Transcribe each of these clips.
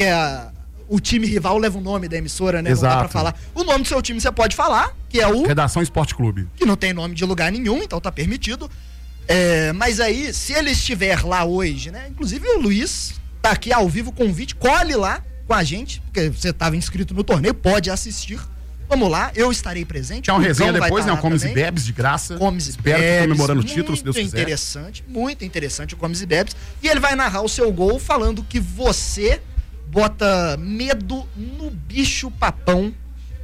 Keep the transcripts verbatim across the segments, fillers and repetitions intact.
porque a, o time rival leva o nome da emissora, né? Exato. Não dá pra falar. O nome do seu time você pode falar, que é o... Redação Esporte Clube. Que não tem nome de lugar nenhum, então tá permitido. É, mas aí, se ele estiver lá hoje, né? Inclusive o Luiz tá aqui ao vivo, convite, colhe lá com a gente, porque você estava inscrito no torneio, pode assistir. Vamos lá, eu estarei presente. Tinha uma resenha depois, né? O Comes e Bebes de graça. Comes e Espero Bebes, que comemorando o título, se Deus quiser. Muito interessante, muito interessante o Comes e Bebes. E ele vai narrar o seu gol falando que você bota medo no bicho papão,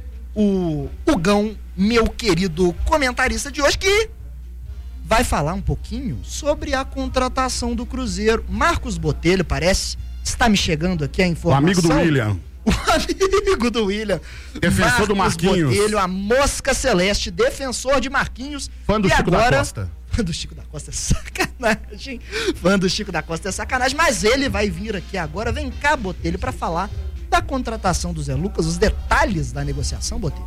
o Hugão, meu querido comentarista de hoje, que vai falar um pouquinho sobre a contratação do Cruzeiro. Marcos Botelho, parece, está me chegando aqui a informação. O amigo do William. O amigo do William. Defensor Marcos do Marquinhos. Botelho, a mosca celeste, defensor de Marquinhos. Fã do e Chico agora, da Costa. Fã do Chico da Costa é sacanagem. Fã do Chico da Costa é sacanagem. Mas ele vai vir aqui agora. Vem cá, Botelho, para falar da contratação do Zé Lucas, os detalhes da negociação, Botelho.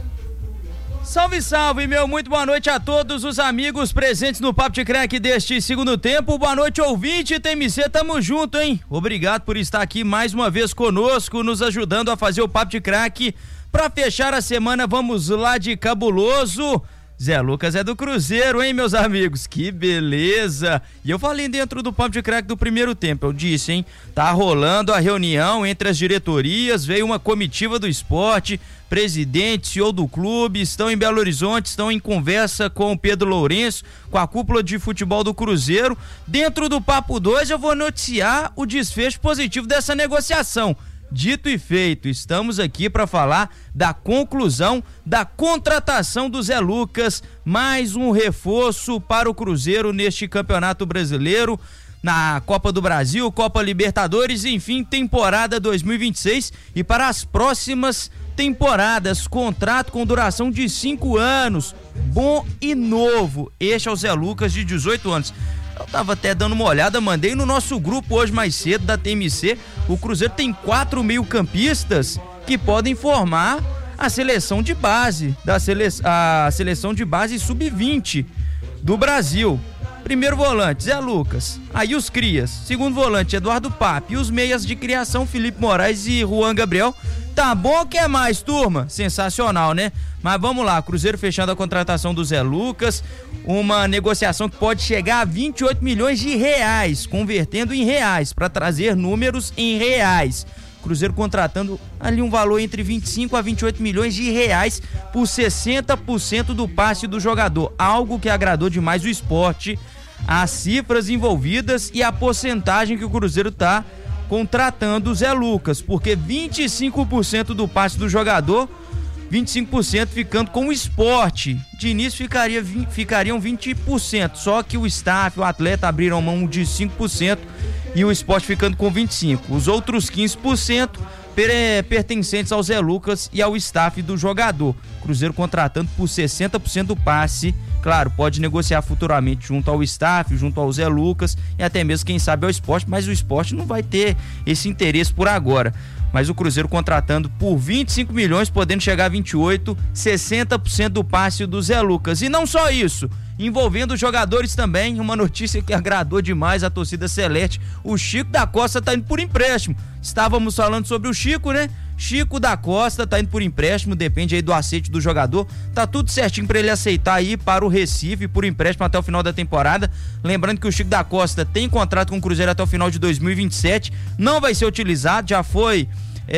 Salve, salve, meu, muito boa noite a todos os amigos presentes no Papo de Crack deste segundo tempo. Boa noite, ouvinte, T M C, tamo junto, hein? Obrigado por estar aqui mais uma vez conosco, nos ajudando a fazer o Papo de Crack. Pra fechar a semana, vamos lá de cabuloso. Zé Lucas é do Cruzeiro, hein, meus amigos? Que beleza! E eu falei dentro do Papo de Crack do primeiro tempo, eu disse, hein? Tá rolando a reunião entre as diretorias, veio uma comitiva do esporte, presidente, C E O do clube, estão em Belo Horizonte, estão em conversa com o Pedro Lourenço, com a cúpula de futebol do Cruzeiro. Dentro do Papo dois eu vou noticiar o desfecho positivo dessa negociação. Dito e feito, estamos aqui para falar da conclusão da contratação do Zé Lucas, mais um reforço para o Cruzeiro neste Campeonato Brasileiro, na Copa do Brasil, Copa Libertadores, enfim, temporada dois mil e vinte e seis e para as próximas temporadas, contrato com duração de cinco anos, bom e novo. Este é o Zé Lucas, de dezoito anos. Eu tava até dando uma olhada, mandei no nosso grupo hoje mais cedo da T M C. O Cruzeiro tem quatro mil campistas que podem formar a seleção de base, da sele... a seleção de base sub vinte do Brasil. Primeiro volante, Zé Lucas. Aí os crias. Segundo volante, Eduardo Pape. E os meias de criação, Felipe Moraes e Juan Gabriel. Tá bom ou quer mais, turma? Sensacional, né? Mas vamos lá, Cruzeiro fechando a contratação do Zé Lucas, uma negociação que pode chegar a vinte e oito milhões de reais, convertendo em reais, para trazer números em reais. Cruzeiro contratando ali um valor entre vinte e cinco a vinte e oito milhões de reais por sessenta por cento do passe do jogador, algo que agradou demais o esporte. As cifras envolvidas e a porcentagem que o Cruzeiro tá contratando o Zé Lucas, porque vinte e cinco por cento do passe do jogador, vinte e cinco por cento ficando com o esporte. De início ficaria, ficariam vinte por cento, só que o staff, o atleta abriram mão de cinco por cento e o esporte ficando com vinte e cinco por cento. Os outros quinze por cento pertencentes ao Zé Lucas e ao staff do jogador. Cruzeiro contratando por sessenta por cento do passe. Claro, pode negociar futuramente junto ao staff, junto ao Zé Lucas e até mesmo, quem sabe, ao esporte, mas o esporte não vai ter esse interesse por agora. Mas o Cruzeiro contratando por vinte e cinco milhões, podendo chegar a vinte e oito, sessenta por cento do passe do Zé Lucas. E não só isso, envolvendo os jogadores também, uma notícia que agradou demais a torcida celeste, o Chico da Costa tá indo por empréstimo. Estávamos falando sobre o Chico, né? Chico da Costa tá indo por empréstimo, depende aí do aceite do jogador, tá tudo certinho para ele aceitar ir para o Recife por empréstimo até o final da temporada. Lembrando que o Chico da Costa tem contrato com o Cruzeiro até o final de dois mil e vinte e sete, não vai ser utilizado, já foi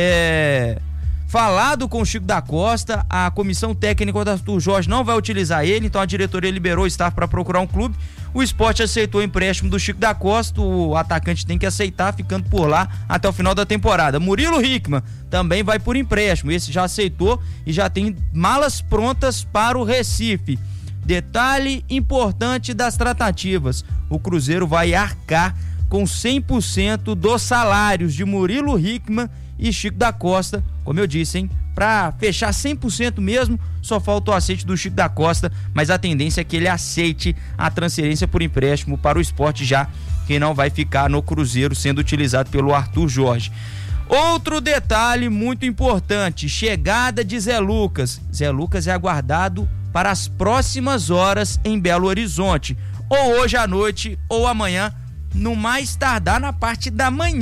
é, falado com o Chico da Costa, a comissão técnica do Arthur Jorge não vai utilizar ele, então a diretoria liberou o staff para procurar um clube. O esporte aceitou o empréstimo do Chico da Costa, o atacante tem que aceitar, ficando por lá até o final da temporada. Murilo Hickman também vai por empréstimo, esse já aceitou e já tem malas prontas para o Recife. Detalhe importante das tratativas, o Cruzeiro vai arcar com cem por cento dos salários de Murilo Hickman e Chico da Costa, como eu disse, hein? Pra fechar cem por cento mesmo, só falta o aceite do Chico da Costa, mas a tendência é que ele aceite a transferência por empréstimo para o esporte, já que não vai ficar no Cruzeiro sendo utilizado pelo Arthur Jorge. Outro detalhe muito importante, chegada de Zé Lucas. Zé Lucas é aguardado para as próximas horas em Belo Horizonte, ou hoje à noite ou amanhã, no mais tardar na parte da manhã.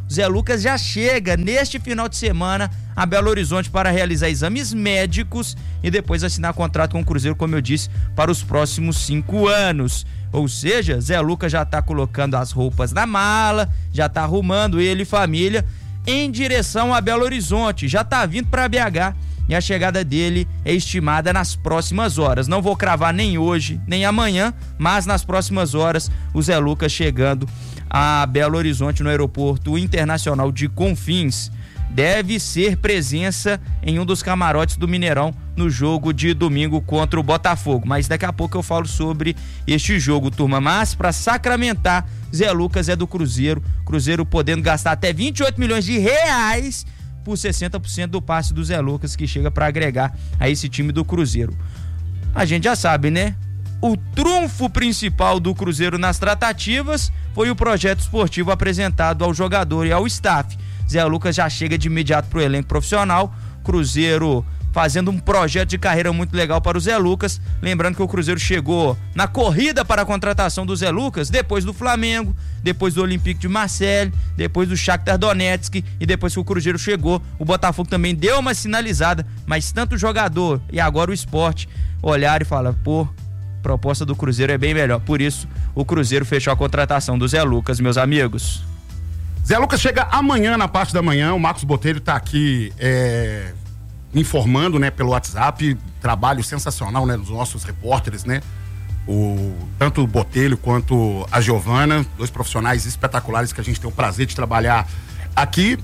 O Zé Lucas já chega neste final de semana a Belo Horizonte para realizar exames médicos e depois assinar contrato com o Cruzeiro, como eu disse, para os próximos cinco anos. Ou seja, Zé Lucas já tá colocando as roupas na mala, já tá arrumando ele e família em direção a Belo Horizonte, já tá vindo para B H e a chegada dele é estimada nas próximas horas. Não vou cravar nem hoje, nem amanhã, mas nas próximas horas o Zé Lucas chegando a Belo Horizonte no Aeroporto Internacional de Confins. Deve ser presença em um dos camarotes do Mineirão no jogo de domingo contra o Botafogo, mas daqui a pouco eu falo sobre este jogo, turma. Mas para sacramentar, Zé Lucas é do Cruzeiro, Cruzeiro podendo gastar até vinte e oito milhões de reais por sessenta por cento do passe do Zé Lucas, que chega para agregar a esse time do Cruzeiro. A gente já sabe, né? O trunfo principal do Cruzeiro nas tratativas foi o projeto esportivo apresentado ao jogador e ao staff. Zé Lucas já chega de imediato pro elenco profissional, Cruzeiro fazendo um projeto de carreira muito legal para o Zé Lucas. Lembrando que o Cruzeiro chegou na corrida para a contratação do Zé Lucas depois do Flamengo, depois do Olympique de Marseille, depois do Shakhtar Donetsk, e depois que o Cruzeiro chegou, o Botafogo também deu uma sinalizada, mas tanto o jogador e agora o Sport olharam e falaram, pô, a proposta do Cruzeiro é bem melhor. Por isso, o Cruzeiro fechou a contratação do Zé Lucas, meus amigos. Zé Lucas chega amanhã, na parte da manhã. O Marcos Botelho tá aqui é, informando, né, pelo WhatsApp. Trabalho sensacional, né, dos nossos repórteres, né? O, tanto o Botelho quanto a Giovana, dois profissionais espetaculares que a gente tem o prazer de trabalhar aqui.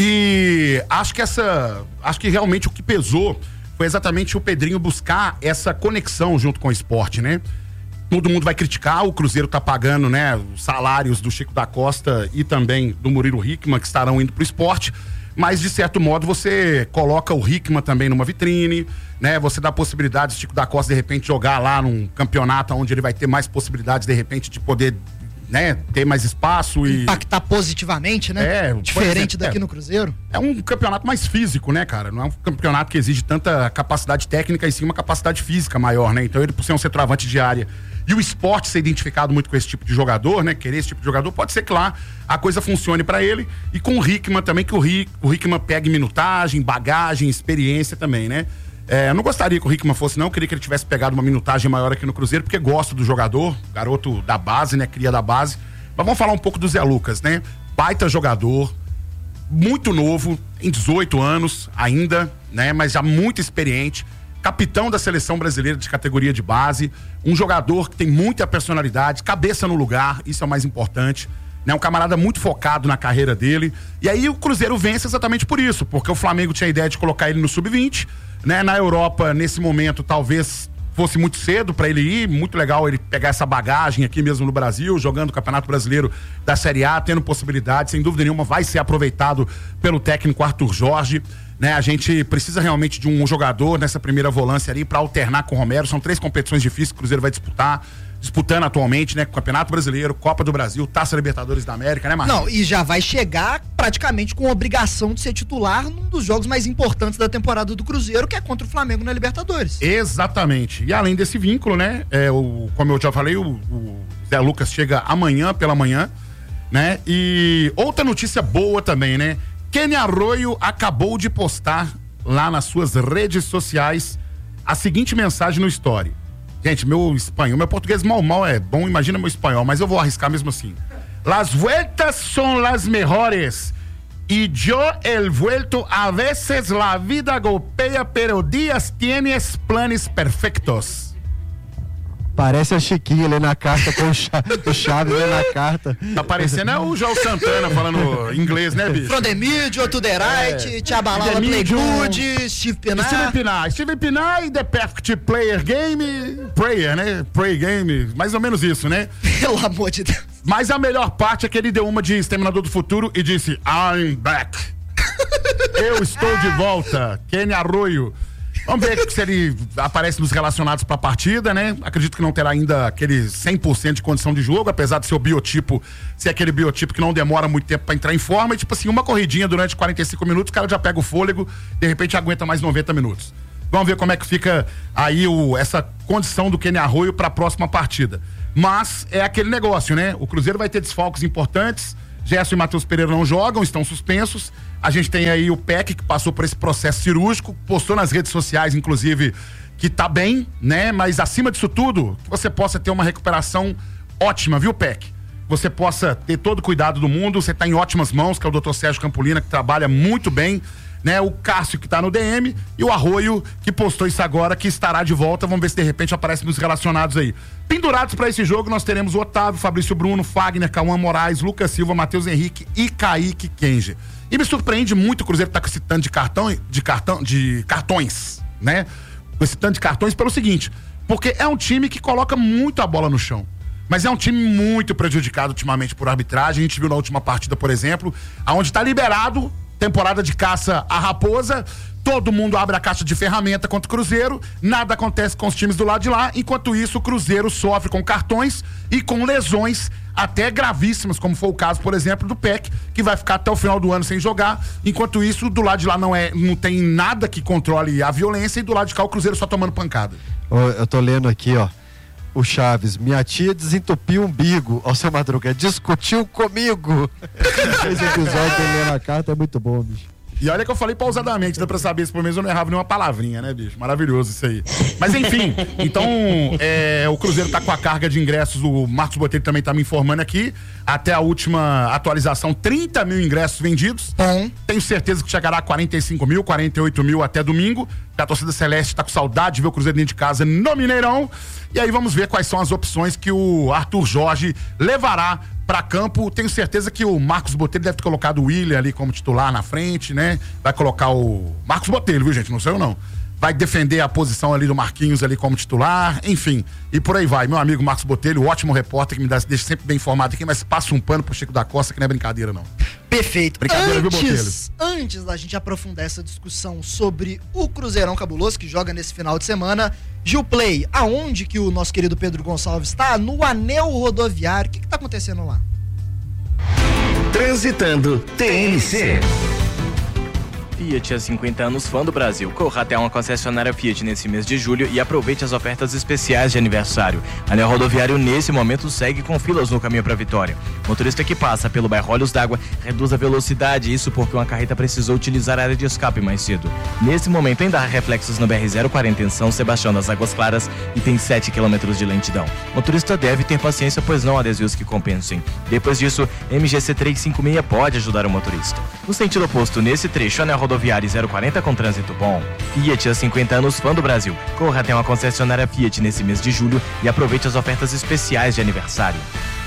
E acho que essa, acho que realmente o que pesou foi exatamente o Pedrinho buscar essa conexão junto com o esporte, né? Todo mundo vai criticar, o Cruzeiro tá pagando, né, os salários do Chico da Costa e também do Murilo Hickman, que estarão indo pro esporte, mas de certo modo você coloca o Hickman também numa vitrine, né, você dá possibilidades do Chico da Costa de repente jogar lá num campeonato onde ele vai ter mais possibilidades de repente de poder, né, ter mais espaço e... impactar positivamente, né? É, diferente daqui é, no Cruzeiro. É um campeonato mais físico, né, cara? Não é um campeonato que exige tanta capacidade técnica e sim uma capacidade física maior, né? Então ele, por ser um centroavante de área e o esporte ser identificado muito com esse tipo de jogador, né? Querer esse tipo de jogador, pode ser que lá a coisa funcione pra ele. E com o Hickman também, que o, Rick, o Hickman pegue minutagem, bagagem, experiência também, né? É, eu não gostaria que o Hickman fosse, não. Eu queria que ele tivesse pegado uma minutagem maior aqui no Cruzeiro, porque gosto do jogador, garoto da base, né? Cria da base. Mas vamos falar um pouco do Zé Lucas, né? Baita jogador, muito novo, em dezoito anos ainda, né? Mas já muito experiente. Capitão da seleção brasileira de categoria de base, um jogador que tem muita personalidade, cabeça no lugar, isso é o mais importante, né? Um camarada muito focado na carreira dele. E aí o Cruzeiro vence exatamente por isso, porque o Flamengo tinha a ideia de colocar ele no sub vinte, né? Na Europa, nesse momento, talvez fosse muito cedo para ele ir, muito legal ele pegar essa bagagem aqui mesmo no Brasil, jogando o Campeonato Brasileiro da Série A, tendo possibilidade, sem dúvida nenhuma, vai ser aproveitado pelo técnico Arthur Jorge, né? A gente precisa realmente de um jogador nessa primeira volância ali para alternar com o Romero. São três competições difíceis que o Cruzeiro vai disputar, disputando atualmente, né? Campeonato Brasileiro, Copa do Brasil, Taça Libertadores da América, né, Marcos? Não, e já vai chegar praticamente com a obrigação de ser titular num dos jogos mais importantes da temporada do Cruzeiro, que é contra o Flamengo na Libertadores. Exatamente. E além desse vínculo, né? É, o, como eu já falei, o, o Zé Lucas chega amanhã pela manhã, né? E outra notícia boa também, né? Kenny Arroyo acabou de postar lá nas suas redes sociais a seguinte mensagem no story. Gente, meu espanhol, meu português mal mal é bom, imagina meu espanhol, mas eu vou arriscar mesmo assim. Las vueltas son las mejores y yo el vuelto a veces la vida golpea pero días tienes planes perfectos. Parece a Chiquinha ali na carta com o, Cha- o Chaves ali na carta. Tá parecendo é o João Santana falando inglês, né, bicho? From the middle to the right, é. Tchabalala Playgood, Steve Pinar. Steve Pinar. Steve Pinar e The Perfect Player Game. Player, né? Play Game. Mais ou menos isso, né? Pelo amor de Deus. Mas a melhor parte é que ele deu uma de Exterminador do Futuro e disse: I'm back. Eu estou de volta. Kenny Arroyo. Vamos ver se ele aparece nos relacionados para a partida, né? Acredito que não terá ainda aquele cem por cento de condição de jogo, apesar de ser o biotipo, ser aquele biotipo que não demora muito tempo para entrar em forma. E tipo assim, uma corridinha durante quarenta e cinco minutos, o cara já pega o fôlego, de repente aguenta mais noventa minutos. Vamos ver como é que fica aí o, essa condição do Kenny Arroyo para a próxima partida. Mas é aquele negócio, né? O Cruzeiro vai ter desfalques importantes, Gerson e Matheus Pereira não jogam, estão suspensos. A gente tem aí o Peck, que passou por esse processo cirúrgico, postou nas redes sociais, inclusive, que tá bem, né? Mas acima disso tudo, que você possa ter uma recuperação ótima, viu, Peck? Você possa ter todo o cuidado do mundo, você tá em ótimas mãos, que é o doutor Sérgio Campolina, que trabalha muito bem, né? O Cássio, que tá no D M, e o Arroio, que postou isso agora, que estará de volta. Vamos ver se de repente aparece nos relacionados aí. Pendurados para esse jogo, nós teremos o Otávio, Fabrício Bruno, Fagner, Cauã Moraes, Lucas Silva, Matheus Henrique e Kaique Kenji. E me surpreende muito o Cruzeiro tá com esse tanto de cartão, de cartão, de cartões, né? Com esse tanto de cartões pelo seguinte, porque é um time que coloca muito a bola no chão. Mas é um time muito prejudicado ultimamente por arbitragem. A gente viu na última partida, por exemplo, aonde tá liberado temporada de caça à raposa, todo mundo abre a caixa de ferramenta contra o Cruzeiro, nada acontece com os times do lado de lá, enquanto isso o Cruzeiro sofre com cartões e com lesões até gravíssimas, como foi o caso, por exemplo, do Peck, que vai ficar até o final do ano sem jogar, enquanto isso do lado de lá não, é, não tem nada que controle a violência e do lado de cá o Cruzeiro só tomando pancada. Eu tô lendo aqui, ó, o Chaves, minha tia desentupiu o umbigo, ó, seu Madruga, discutiu comigo. Esse episódio dele na carta é muito bom, bicho. E olha que eu falei pausadamente, dá pra saber se pelo menos eu não errava nenhuma palavrinha, né, bicho? Maravilhoso isso aí. Mas enfim, então é, o Cruzeiro tá com a carga de ingressos, o Marcos Botelho também tá me informando aqui, até a última atualização, trinta mil ingressos vendidos. Bom. Tenho certeza que chegará a quarenta e cinco mil, quarenta e oito mil até domingo. A torcida celeste tá com saudade de ver o Cruzeiro dentro de casa no Mineirão. E aí vamos ver quais são as opções que o Arthur Jorge levará pra campo. Tenho certeza que o Marcos Botelho deve ter colocado o William ali como titular na frente, né? Vai colocar o Marcos Botelho, viu, gente? Não sei eu não. Vai defender a posição ali do Marquinhos ali como titular, enfim. E por aí vai. Meu amigo Marcos Botelho, ótimo repórter que me dá, deixa sempre bem informado aqui, mas passa um pano pro Chico da Costa, que não é brincadeira, não. Perfeito. Brincadeira, antes, viu, Botelho? Antes da gente aprofundar essa discussão sobre o Cruzeirão Cabuloso, que joga nesse final de semana, Gilplay, aonde que o nosso querido Pedro Gonçalves está? No anel rodoviário. O que que tá acontecendo lá? Transitando T N C. Fiat há cinquenta anos fã do Brasil. Corra até uma concessionária Fiat nesse mês de julho e aproveite as ofertas especiais de aniversário. Anel rodoviário nesse momento segue com filas no caminho para a Vitória. Motorista que passa pelo bairro Olhos d'Água reduz a velocidade, isso porque uma carreta precisou utilizar a área de escape mais cedo. Nesse momento ainda há reflexos no B R zero quarenta em São Sebastião das Águas Claras e tem sete quilômetros de lentidão. Motorista deve ter paciência, pois não há desvios que compensem. Depois disso, M G C trezentos e cinquenta e seis pode ajudar o motorista. No sentido oposto, nesse trecho, anel rodoviário zero quarenta com trânsito bom. Fiat há cinquenta anos fã do Brasil. Corra até uma concessionária Fiat nesse mês de julho e aproveite as ofertas especiais de aniversário.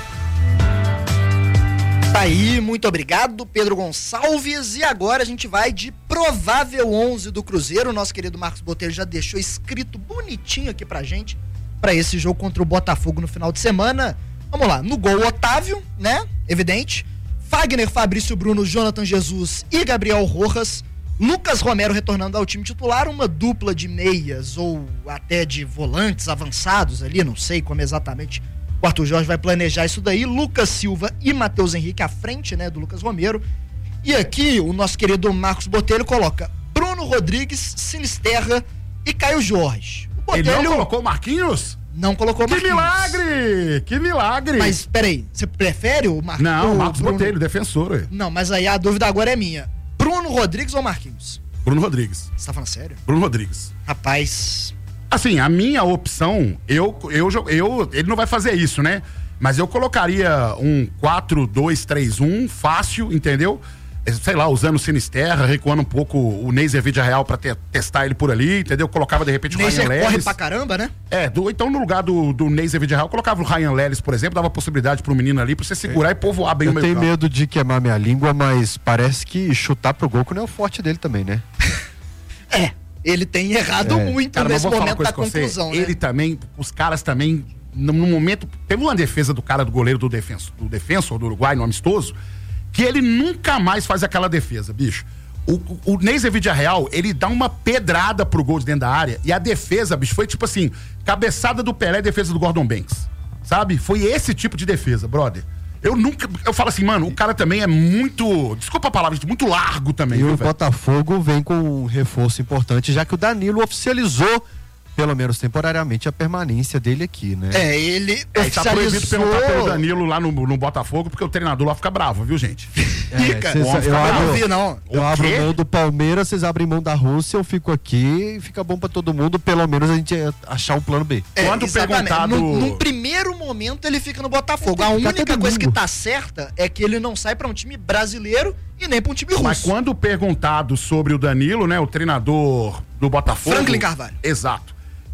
Tá aí, muito obrigado, Pedro Gonçalves. E agora a gente vai de provável onze do Cruzeiro. O nosso querido Marcos Botelho já deixou escrito bonitinho aqui pra gente, pra esse jogo contra o Botafogo no final de semana. Vamos lá, no gol Otávio, né? Evidente. Fagner, Fabrício Bruno, Jonathan Jesus e Gabriel Rojas. Lucas Romero retornando ao time titular, uma dupla de meias ou até de volantes avançados ali, não sei como exatamente o Arthur Jorge vai planejar isso daí. Lucas Silva e Matheus Henrique à frente, né, do Lucas Romero. E aqui o nosso querido Marcos Botelho coloca Bruno Rodrigues, Sinisterra e Caio Jorge. O Botelho... Ele não colocou o Marquinhos? Não colocou o Marquinhos. Que milagre! Que milagre! Mas peraí, você prefere o Marquinhos? Não, o Marcos Bruno... Botelho, defensor. Ué. Não, mas aí a dúvida agora é minha. Bruno Rodrigues ou Marquinhos? Bruno Rodrigues. Você tá falando sério? Bruno Rodrigues. Rapaz... Assim, a minha opção, eu, eu, eu, ele não vai fazer isso, né? Mas eu colocaria um quatro dois três um fácil, entendeu? Sei lá, usando o Sinisterra, recuando um pouco o Neiser Vidia Real pra ter, testar ele por ali, entendeu? Colocava de repente o Neiser Ryan corre Leles. pra caramba, né? É, do, então no lugar do, do Neiser Vidia Real, colocava o Ryan Leles, por exemplo, dava possibilidade pro menino ali pra você segurar é. e povoar bem eu o meio tenho campo. medo de queimar minha língua, mas parece que chutar pro gol que não é o forte dele também, né? É. Ele tem errado é. muito Cara, nesse momento da conclusão, né? Ele também, os caras também, no, no momento, teve uma defesa do cara do goleiro do defensor, do defensor do Uruguai, no amistoso, que ele nunca mais faz aquela defesa, bicho. O, o, o Neiser Vidia Real, ele dá uma pedrada pro gol de dentro da área e a defesa, bicho, foi tipo assim, cabeçada do Pelé e defesa do Gordon Banks, sabe? Foi esse tipo de defesa, brother. Eu nunca, eu falo assim, mano, o cara também é muito, desculpa a palavra, muito largo também. E viu, o velho? Botafogo vem com um reforço importante, já que o Danilo oficializou pelo menos temporariamente, a permanência dele aqui, né? É, ele É, e tá proibido oficializou... perguntar pelo Danilo lá no, no Botafogo, porque o treinador lá fica bravo, viu, gente? Fica. cês- Bom, eu fica Eu abro- não vi, não. Eu O abro quê? mão do Palmeiras, vocês abrem mão da Rússia, eu fico aqui e fica bom pra todo mundo, pelo menos a gente achar um plano B. É, Quando exatamente. perguntado- Num, num primeiro momento ele fica no Botafogo. A Ele fica única até coisa que domingo. tá certa é que ele não sai pra um time brasileiro e nem pra um time russo. Mas quando perguntado sobre o Danilo, né, o treinador do Botafogo... Franklin Carvalho. Exato.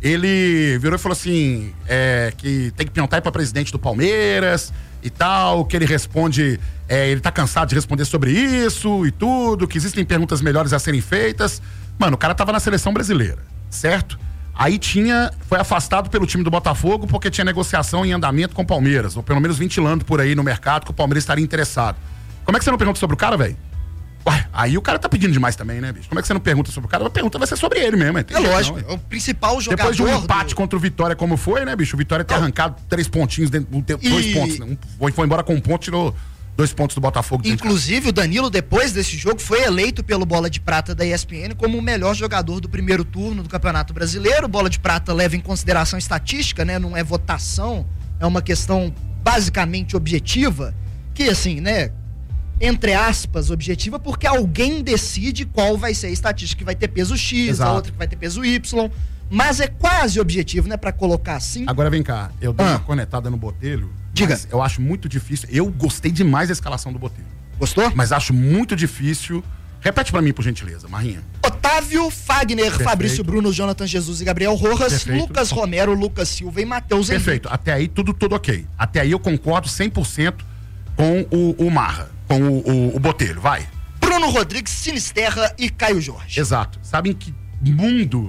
Ele virou e falou assim, é, que tem que perguntar aí pra presidente do Palmeiras e tal, que ele responde, é, ele tá cansado de responder sobre isso e tudo, que existem perguntas melhores a serem feitas. Mano, o cara tava na seleção brasileira, certo? Aí tinha, foi afastado pelo time do Botafogo porque tinha negociação em andamento com o Palmeiras, ou pelo menos ventilando por aí no mercado que o Palmeiras estaria interessado. Como é que você não pergunta sobre o cara, velho? Ué, aí o cara tá pedindo demais também, né, bicho? Como é que você não pergunta sobre o cara? A pergunta vai ser sobre ele mesmo. É tem jeito lógico, não, é o principal jogador. depois de um empate do... contra o Vitória, como foi, né, bicho? O Vitória ter Não. arrancado três pontinhos, dentro, um, te- E- dois pontos, né? Um, foi, foi embora com um ponto, tirou dois pontos do Botafogo. dentro de casa. Inclusive, o Danilo, depois desse jogo, foi eleito pelo Bola de Prata da E S P N como o melhor jogador do primeiro turno do Campeonato Brasileiro. Bola de Prata leva em consideração estatística, né? Não é votação, é uma questão basicamente objetiva, que assim, né? Entre aspas, objetiva, porque alguém decide qual vai ser a estatística que vai ter peso X, Exato. a outra que vai ter peso Y, mas é quase objetivo, né? Pra colocar assim. Agora vem cá, eu dei Ah. uma cornetada no Botelho. Diga. mas eu acho muito difícil. Eu gostei demais da escalação do Botelho. Gostou? Mas acho muito difícil. Repete pra mim, por gentileza, Marrinha. Otávio, Fagner, Perfeito. Fabrício Bruno, Jonathan Jesus e Gabriel Rojas, Perfeito. Lucas Romero, Lucas Silva e Matheus Henrique. Perfeito. Até aí, tudo, tudo ok. Até aí eu concordo cem por cento com o, o Marra, com o, o, o Botelho. Vai. Bruno Rodrigues, Sinisterra e Caio Jorge. Exato. Sabe em que mundo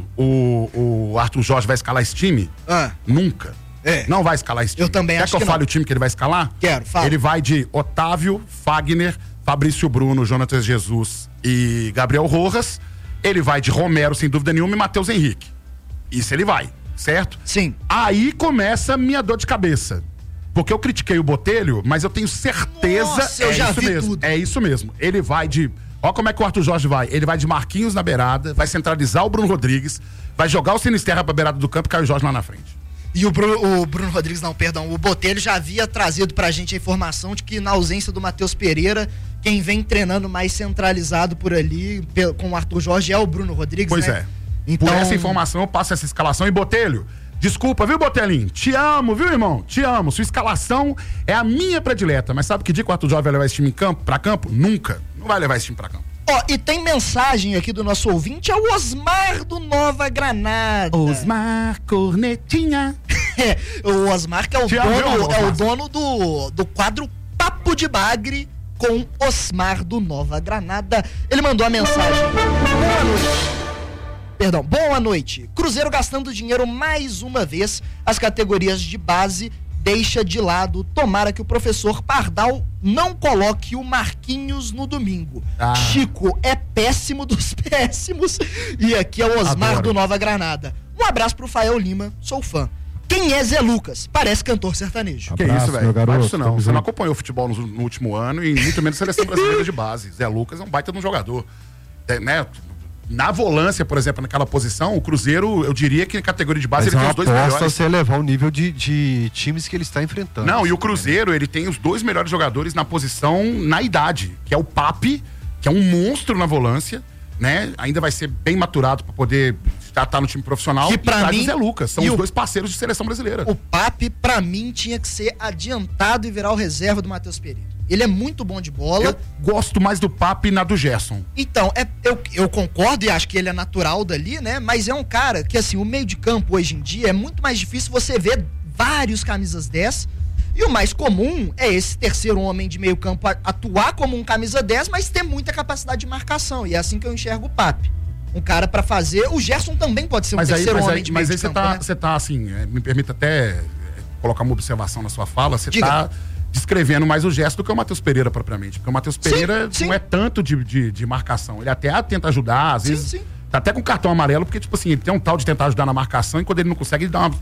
o, o Arthur Jorge vai escalar esse time? Ah, Nunca. É. Não vai escalar esse time. Eu também Quer acho que eu que fale não. o time que ele vai escalar? Quero, fala. Ele vai de Otávio, Fagner, Fabrício Bruno, Jonathan Jesus e Gabriel Rojas. Ele vai de Romero, sem dúvida nenhuma, e Matheus Henrique. Isso ele vai, certo? sim. Aí começa a minha dor de cabeça. Porque eu critiquei o Botelho, mas eu tenho certeza. Nossa, eu é já isso vi mesmo. tudo. É isso mesmo. Ele vai de. Ó como é que o Arthur Jorge vai. Ele vai de Marquinhos na beirada, vai centralizar o Bruno Rodrigues, vai jogar o Sinisterra pra beirada do campo e Caio Jorge lá na frente. E o Bruno, o Bruno Rodrigues, não, perdão, o Botelho já havia trazido pra gente a informação de que na ausência do Matheus Pereira, quem vem treinando mais centralizado por ali pe- com o Arthur Jorge é o Bruno Rodrigues, Pois né? é. Então, Por essa informação, eu passo essa escalação. E Botelho, desculpa, viu, Botelinho? Te amo, viu, irmão? Te amo. Sua escalação é a minha predileta. Mas sabe que dia que o Arthur Jorge vai levar esse time em campo, pra campo? Nunca. Não vai levar esse time pra campo. ó, e tem mensagem aqui do nosso ouvinte, é o Osmar do Nova Granada. Osmar Cornetinha. É, o Osmar que é o Te amo, dono, viu, é o Osmar? dono do, do quadro Papo de Bagre com Osmar do Nova Granada. Ele mandou a mensagem. Boa noite. Perdão, boa noite. Cruzeiro gastando dinheiro mais uma vez. As categorias de base deixa de lado. Tomara que o professor Pardal não coloque o Marquinhos no domingo. Ah. Chico é péssimo dos péssimos. E aqui é o Osmar Adoro. do Nova Granada. Um abraço pro Fael Lima, sou fã. Quem é Zé Lucas? Parece cantor sertanejo. Que Abraço, isso, velho? meu garoto, Faz isso não. tamo Você não junto. acompanhou o futebol no, no último ano e muito menos a seleção brasileira de base. Zé Lucas é um baita de um jogador. É, né? Na volância, por exemplo, naquela posição, o Cruzeiro, eu diria que na categoria de base Mas ele é tem uma os dois aposta melhores. você elevar o nível de, de times que ele está enfrentando. Não, e o Cruzeiro, ele tem os dois melhores jogadores na posição, na idade, que é o Papi, que é um monstro na volância, né? Ainda vai ser bem maturado para poder estar tá no time profissional. Que pra e traz mim- o Zé Lucas, são e os o- dois parceiros de seleção brasileira. O Papi, pra mim, tinha que ser adiantado e virar o reserva do Matheus Pereira. Ele é muito bom de bola. Eu gosto mais do Papi na do Gerson. Então, é, eu, eu concordo e acho que ele é natural dali, né? Mas é um cara que, assim, o meio de campo hoje em dia é muito mais difícil você ver vários camisas dez. E o mais comum é esse terceiro homem de meio campo a- atuar como um camisa dez, mas ter muita capacidade de marcação. E é assim que eu enxergo o Papi. Um cara pra fazer. O Gerson também pode ser um Mas aí, terceiro mas homem aí, de meio mas aí de você campo, tá, né? você tá assim, é, me permita até é, colocar uma observação na sua fala, você Diga. tá descrevendo mais o gesto do que o Matheus Pereira propriamente. Porque o Matheus Pereira sim. não é tanto de, de, de marcação. Ele até tenta ajudar, às Sim, vezes. sim. Tá até com cartão amarelo, porque, tipo assim, ele tem um tal de tentar ajudar na marcação e quando ele não consegue, ele dá uma.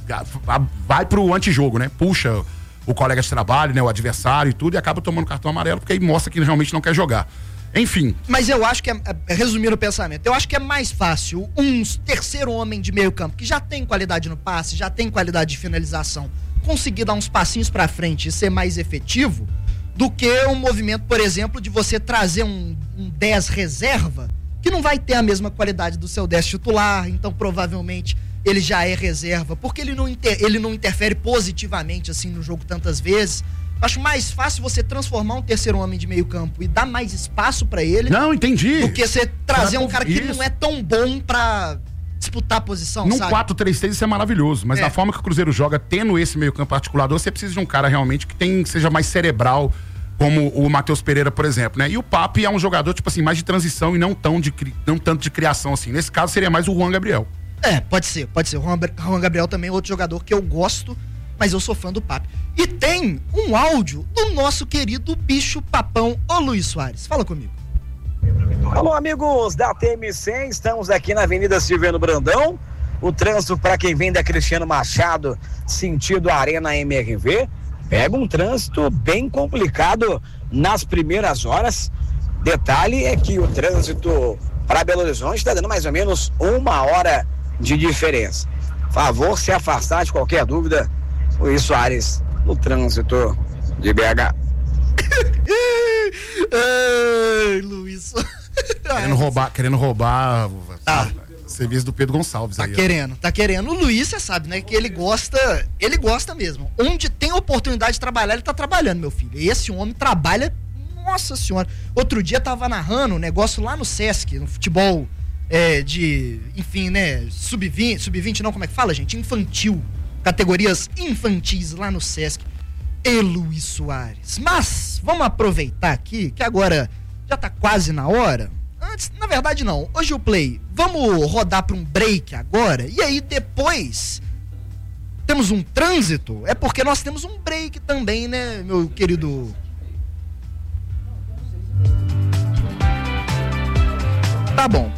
Vai pro antijogo, né? Puxa o colega de trabalho, né? O adversário e tudo, e acaba tomando cartão amarelo, porque aí mostra que ele realmente não quer jogar. Enfim. Mas eu acho que, é, é, resumindo o pensamento, eu acho que é mais fácil um terceiro homem de meio campo, que já tem qualidade no passe, já tem qualidade de finalização, conseguir dar uns passinhos pra frente e ser mais efetivo, do que um movimento, por exemplo, de você trazer um, um dez reserva, que não vai ter a mesma qualidade do seu dez titular, então provavelmente ele já é reserva, porque ele não, inter, ele não interfere positivamente assim no jogo tantas vezes. Acho mais fácil você transformar um terceiro homem de meio campo e dar mais espaço pra ele. Não, entendi. Do que você trazer Pra- um cara que isso. não é tão bom pra disputar a posição, Num sabe? quatro três três isso é maravilhoso, mas É. da forma que o Cruzeiro joga, tendo esse meio campo articulador, você precisa de um cara realmente que tem, seja mais cerebral, como o Matheus Pereira, por exemplo, né? E o Papi é um jogador, tipo assim, mais de transição e não, tão de, cri- não tanto de criação, assim. Nesse caso, seria mais o Juan Gabriel. É, pode ser, pode ser. O Juan, Juan Gabriel também é outro jogador que eu gosto, mas eu sou fã do Papi. E tem um áudio do nosso querido bicho papão, ô Luiz Soares. Fala comigo. Alô, amigos da T M C, estamos aqui na Avenida Silviano Brandão. O trânsito para quem vem da Cristiano Machado, sentido Arena M R V, pega um trânsito bem complicado nas primeiras horas. Detalhe é que o trânsito para Belo Horizonte está dando mais ou menos uma hora de diferença. Favor se afastar de qualquer dúvida, Luiz Soares, no trânsito de B H. Ai, Luiz. Querendo roubar, querendo roubar Tá. o serviço do Pedro Gonçalves. Tá aí, ó. querendo, tá querendo. O Luiz, você sabe, né? Que ele gosta, ele gosta mesmo. Onde tem oportunidade de trabalhar, ele tá trabalhando, meu filho. E esse homem trabalha, nossa senhora. Outro dia tava narrando um negócio lá no Sesc, no futebol é, de, enfim, né? sub vinte, sub vinte não, como é que fala, gente? Infantil. Categorias infantis lá no Sesc. E Luiz Soares. Mas, vamos aproveitar aqui, que agora já tá quase na hora. Antes, na verdade não. Hoje o Play, vamos rodar para um break agora e aí depois temos um trânsito. É porque nós temos um break também, né, meu querido? Tá bom.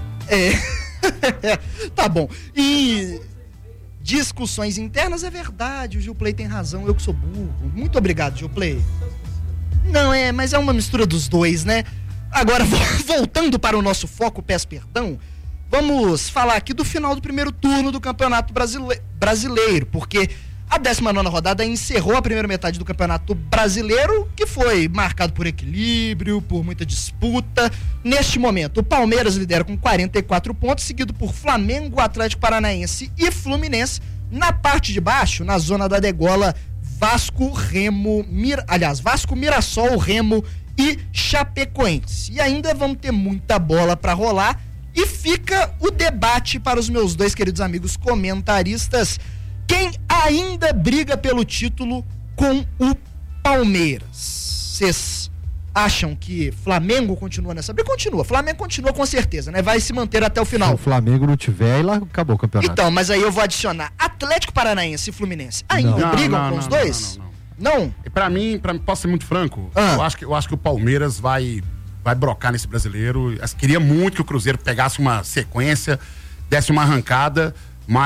É. Tá bom. E discussões internas é verdade, o Gilplay tem razão, eu que sou burro. Muito obrigado, Gilplay. Não, é, mas é uma mistura dos dois, né? Agora, voltando para o nosso foco, peço perdão, vamos falar aqui do final do primeiro turno do Campeonato Brasile- Brasileiro, porque a décima nona rodada encerrou a primeira metade do Campeonato Brasileiro, que foi marcado por equilíbrio, por muita disputa. Neste momento, o Palmeiras lidera com quarenta e quatro pontos, seguido por Flamengo, Atlético Paranaense e Fluminense. Na parte de baixo, na zona da degola, Vasco, Remo, Mir... aliás, Vasco, Mirassol, Remo e Chapecoense. E ainda vamos ter muita bola para rolar e fica o debate para os meus dois queridos amigos comentaristas. Quem ainda briga pelo título com o Palmeiras? Vocês acham que Flamengo continua nessa briga? Continua. Flamengo continua com certeza, né? Vai se manter até o final. Se o Flamengo não tiver, aí lá acabou o campeonato. Então, mas aí eu vou adicionar Atlético Paranaense e Fluminense. Ainda Não, brigam não, com não, os não, dois? não, não, não. Não? E pra mim, pra, posso ser muito franco, Ah. eu, acho que, eu acho que o Palmeiras vai, vai brocar nesse brasileiro. Eu queria muito que o Cruzeiro pegasse uma sequência, desse uma arrancada,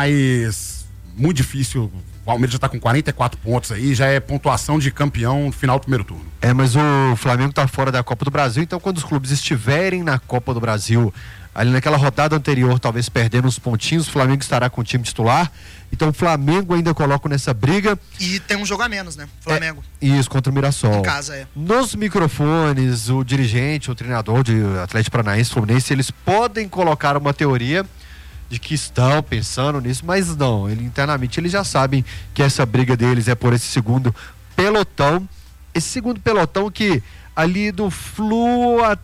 mas muito difícil. O Palmeiras já tá com quarenta e quatro pontos aí, já é pontuação de campeão no final do primeiro turno. É, mas o Flamengo tá fora da Copa do Brasil, então quando os clubes estiverem na Copa do Brasil, ali naquela rodada anterior, talvez perdendo uns pontinhos, o Flamengo estará com o time titular. Então o Flamengo ainda coloca nessa briga. E tem um jogo a menos, né? Flamengo. É, isso, contra o Mirassol. Em casa, é. Nos microfones, o dirigente, o treinador de Atlético Paranaense, Fluminense, eles podem colocar uma teoria de que estão pensando nisso, mas não, ele, internamente eles já sabem que essa briga deles é por esse segundo pelotão, esse segundo pelotão que ali do Flu a,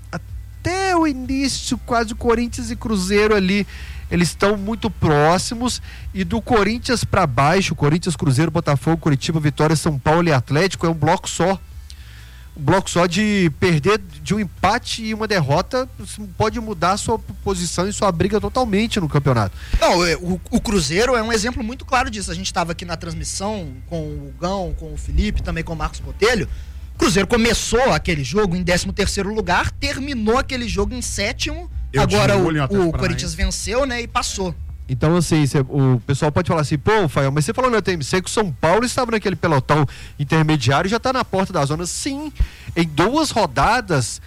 até o início, quase o Corinthians e Cruzeiro ali, eles estão muito próximos, e do Corinthians para baixo, Corinthians, Cruzeiro, Botafogo, Curitiba, Vitória, São Paulo e Atlético, é um bloco só. Um bloco só de perder de um empate e uma derrota pode mudar a sua posição e sua briga totalmente no campeonato. Não, o, o Cruzeiro é um exemplo muito claro disso. A gente estava aqui na transmissão com o Gão, com o Felipe, também com o Marcos Botelho. O Cruzeiro começou aquele jogo em décimo terceiro lugar, terminou aquele jogo em sétimo. Eu Agora tinha olho em o, Atlético o Corinthians venceu, né, e passou. Então, assim, cê, o pessoal pode falar assim, pô, Fael, mas você falou na T M C que o São Paulo estava naquele pelotão intermediário e já está na porta da zona. Sim, em duas rodadas,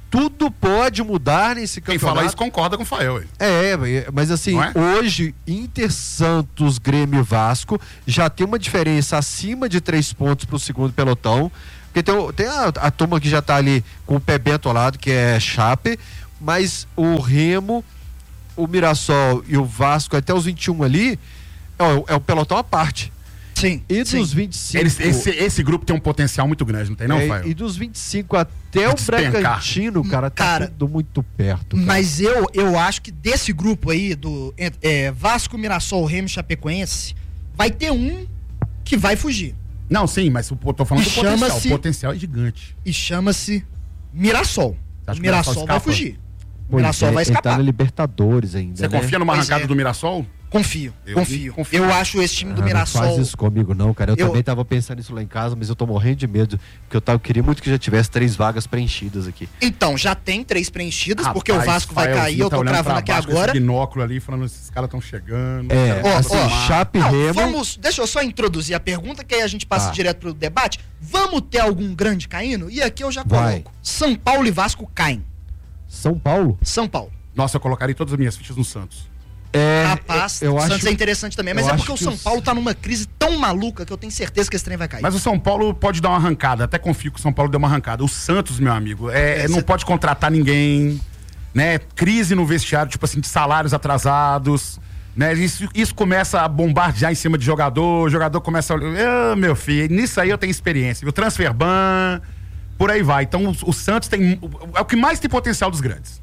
tudo pode mudar nesse Quem campeonato. fala isso concorda com o Fael. É, mas assim, Não é? hoje, Inter, Santos, Grêmio e Vasco já tem uma diferença acima de três pontos pro segundo pelotão. Porque tem, tem a, a turma que já tá ali com o pé bem atolado, que é Chape, mas o Remo, o Mirassol e o Vasco até os vinte e um ali é o, é o pelotão à parte. Sim. E sim. dos vinte e cinco... Eles, esse, esse grupo tem um potencial muito grande, não tem não, é, Fael? E dos vinte e cinco até o Despencar. Bragantino, cara, tá Cara, tudo muito perto. Cara. Mas eu, eu acho que desse grupo aí, do é, Vasco, Mirassol, Remo e Chapecoense, vai ter um que vai fugir. Não, sim, mas eu tô falando E do potencial. chama-se- O potencial é gigante. E chama-se Mirassol. Você acha O que o Mirassol Mirassol vai escapa? fugir. O Pois Mirassol é, vai ele tá escapar. na Libertadores ainda, Você né? confia numa Pois arrancada é. do Mirassol? Confio, Eu confio. confio. Eu acho esse time do Ah, não Mirassol. faz isso comigo não, cara. Eu, Eu- também tava pensando nisso lá em casa, mas eu tô morrendo de medo, porque eu, tava, eu queria muito que já tivesse três vagas preenchidas aqui. Então, já tem três preenchidas, porque o Rapaz, Vasco vai Faelzinho cair, eu tá tô olhando cravando pra aqui baixo com agora. Esse binóculo ali, falando, esses caras estão chegando. É, Ó, assim, ó, Chape e não, Remo... vamos, deixa eu só introduzir a pergunta, que aí a gente passa Tá. direto pro debate. Vamos ter algum grande caindo? E aqui eu já Vai. coloco. São Paulo e Vasco caem. São Paulo? São Paulo. Nossa, eu colocaria todas as minhas fichas no Santos. É, Rapaz, eu o acho... Santos é interessante também, mas eu é porque acho o que São o- Paulo tá numa crise tão maluca que eu tenho certeza que esse trem vai cair. Mas o São Paulo pode dar uma arrancada. Até confio que o São Paulo deu uma arrancada. O Santos, meu amigo, é, É, não cê- pode contratar ninguém, né? Crise no vestiário, tipo assim, de salários atrasados, né? Isso, isso começa a bombardear em cima de jogador, o jogador começa a olhar, ah, meu filho, nisso aí eu tenho experiência, viu? Transfer ban, por aí vai. Então o, o Santos tem, é o que mais tem potencial dos grandes.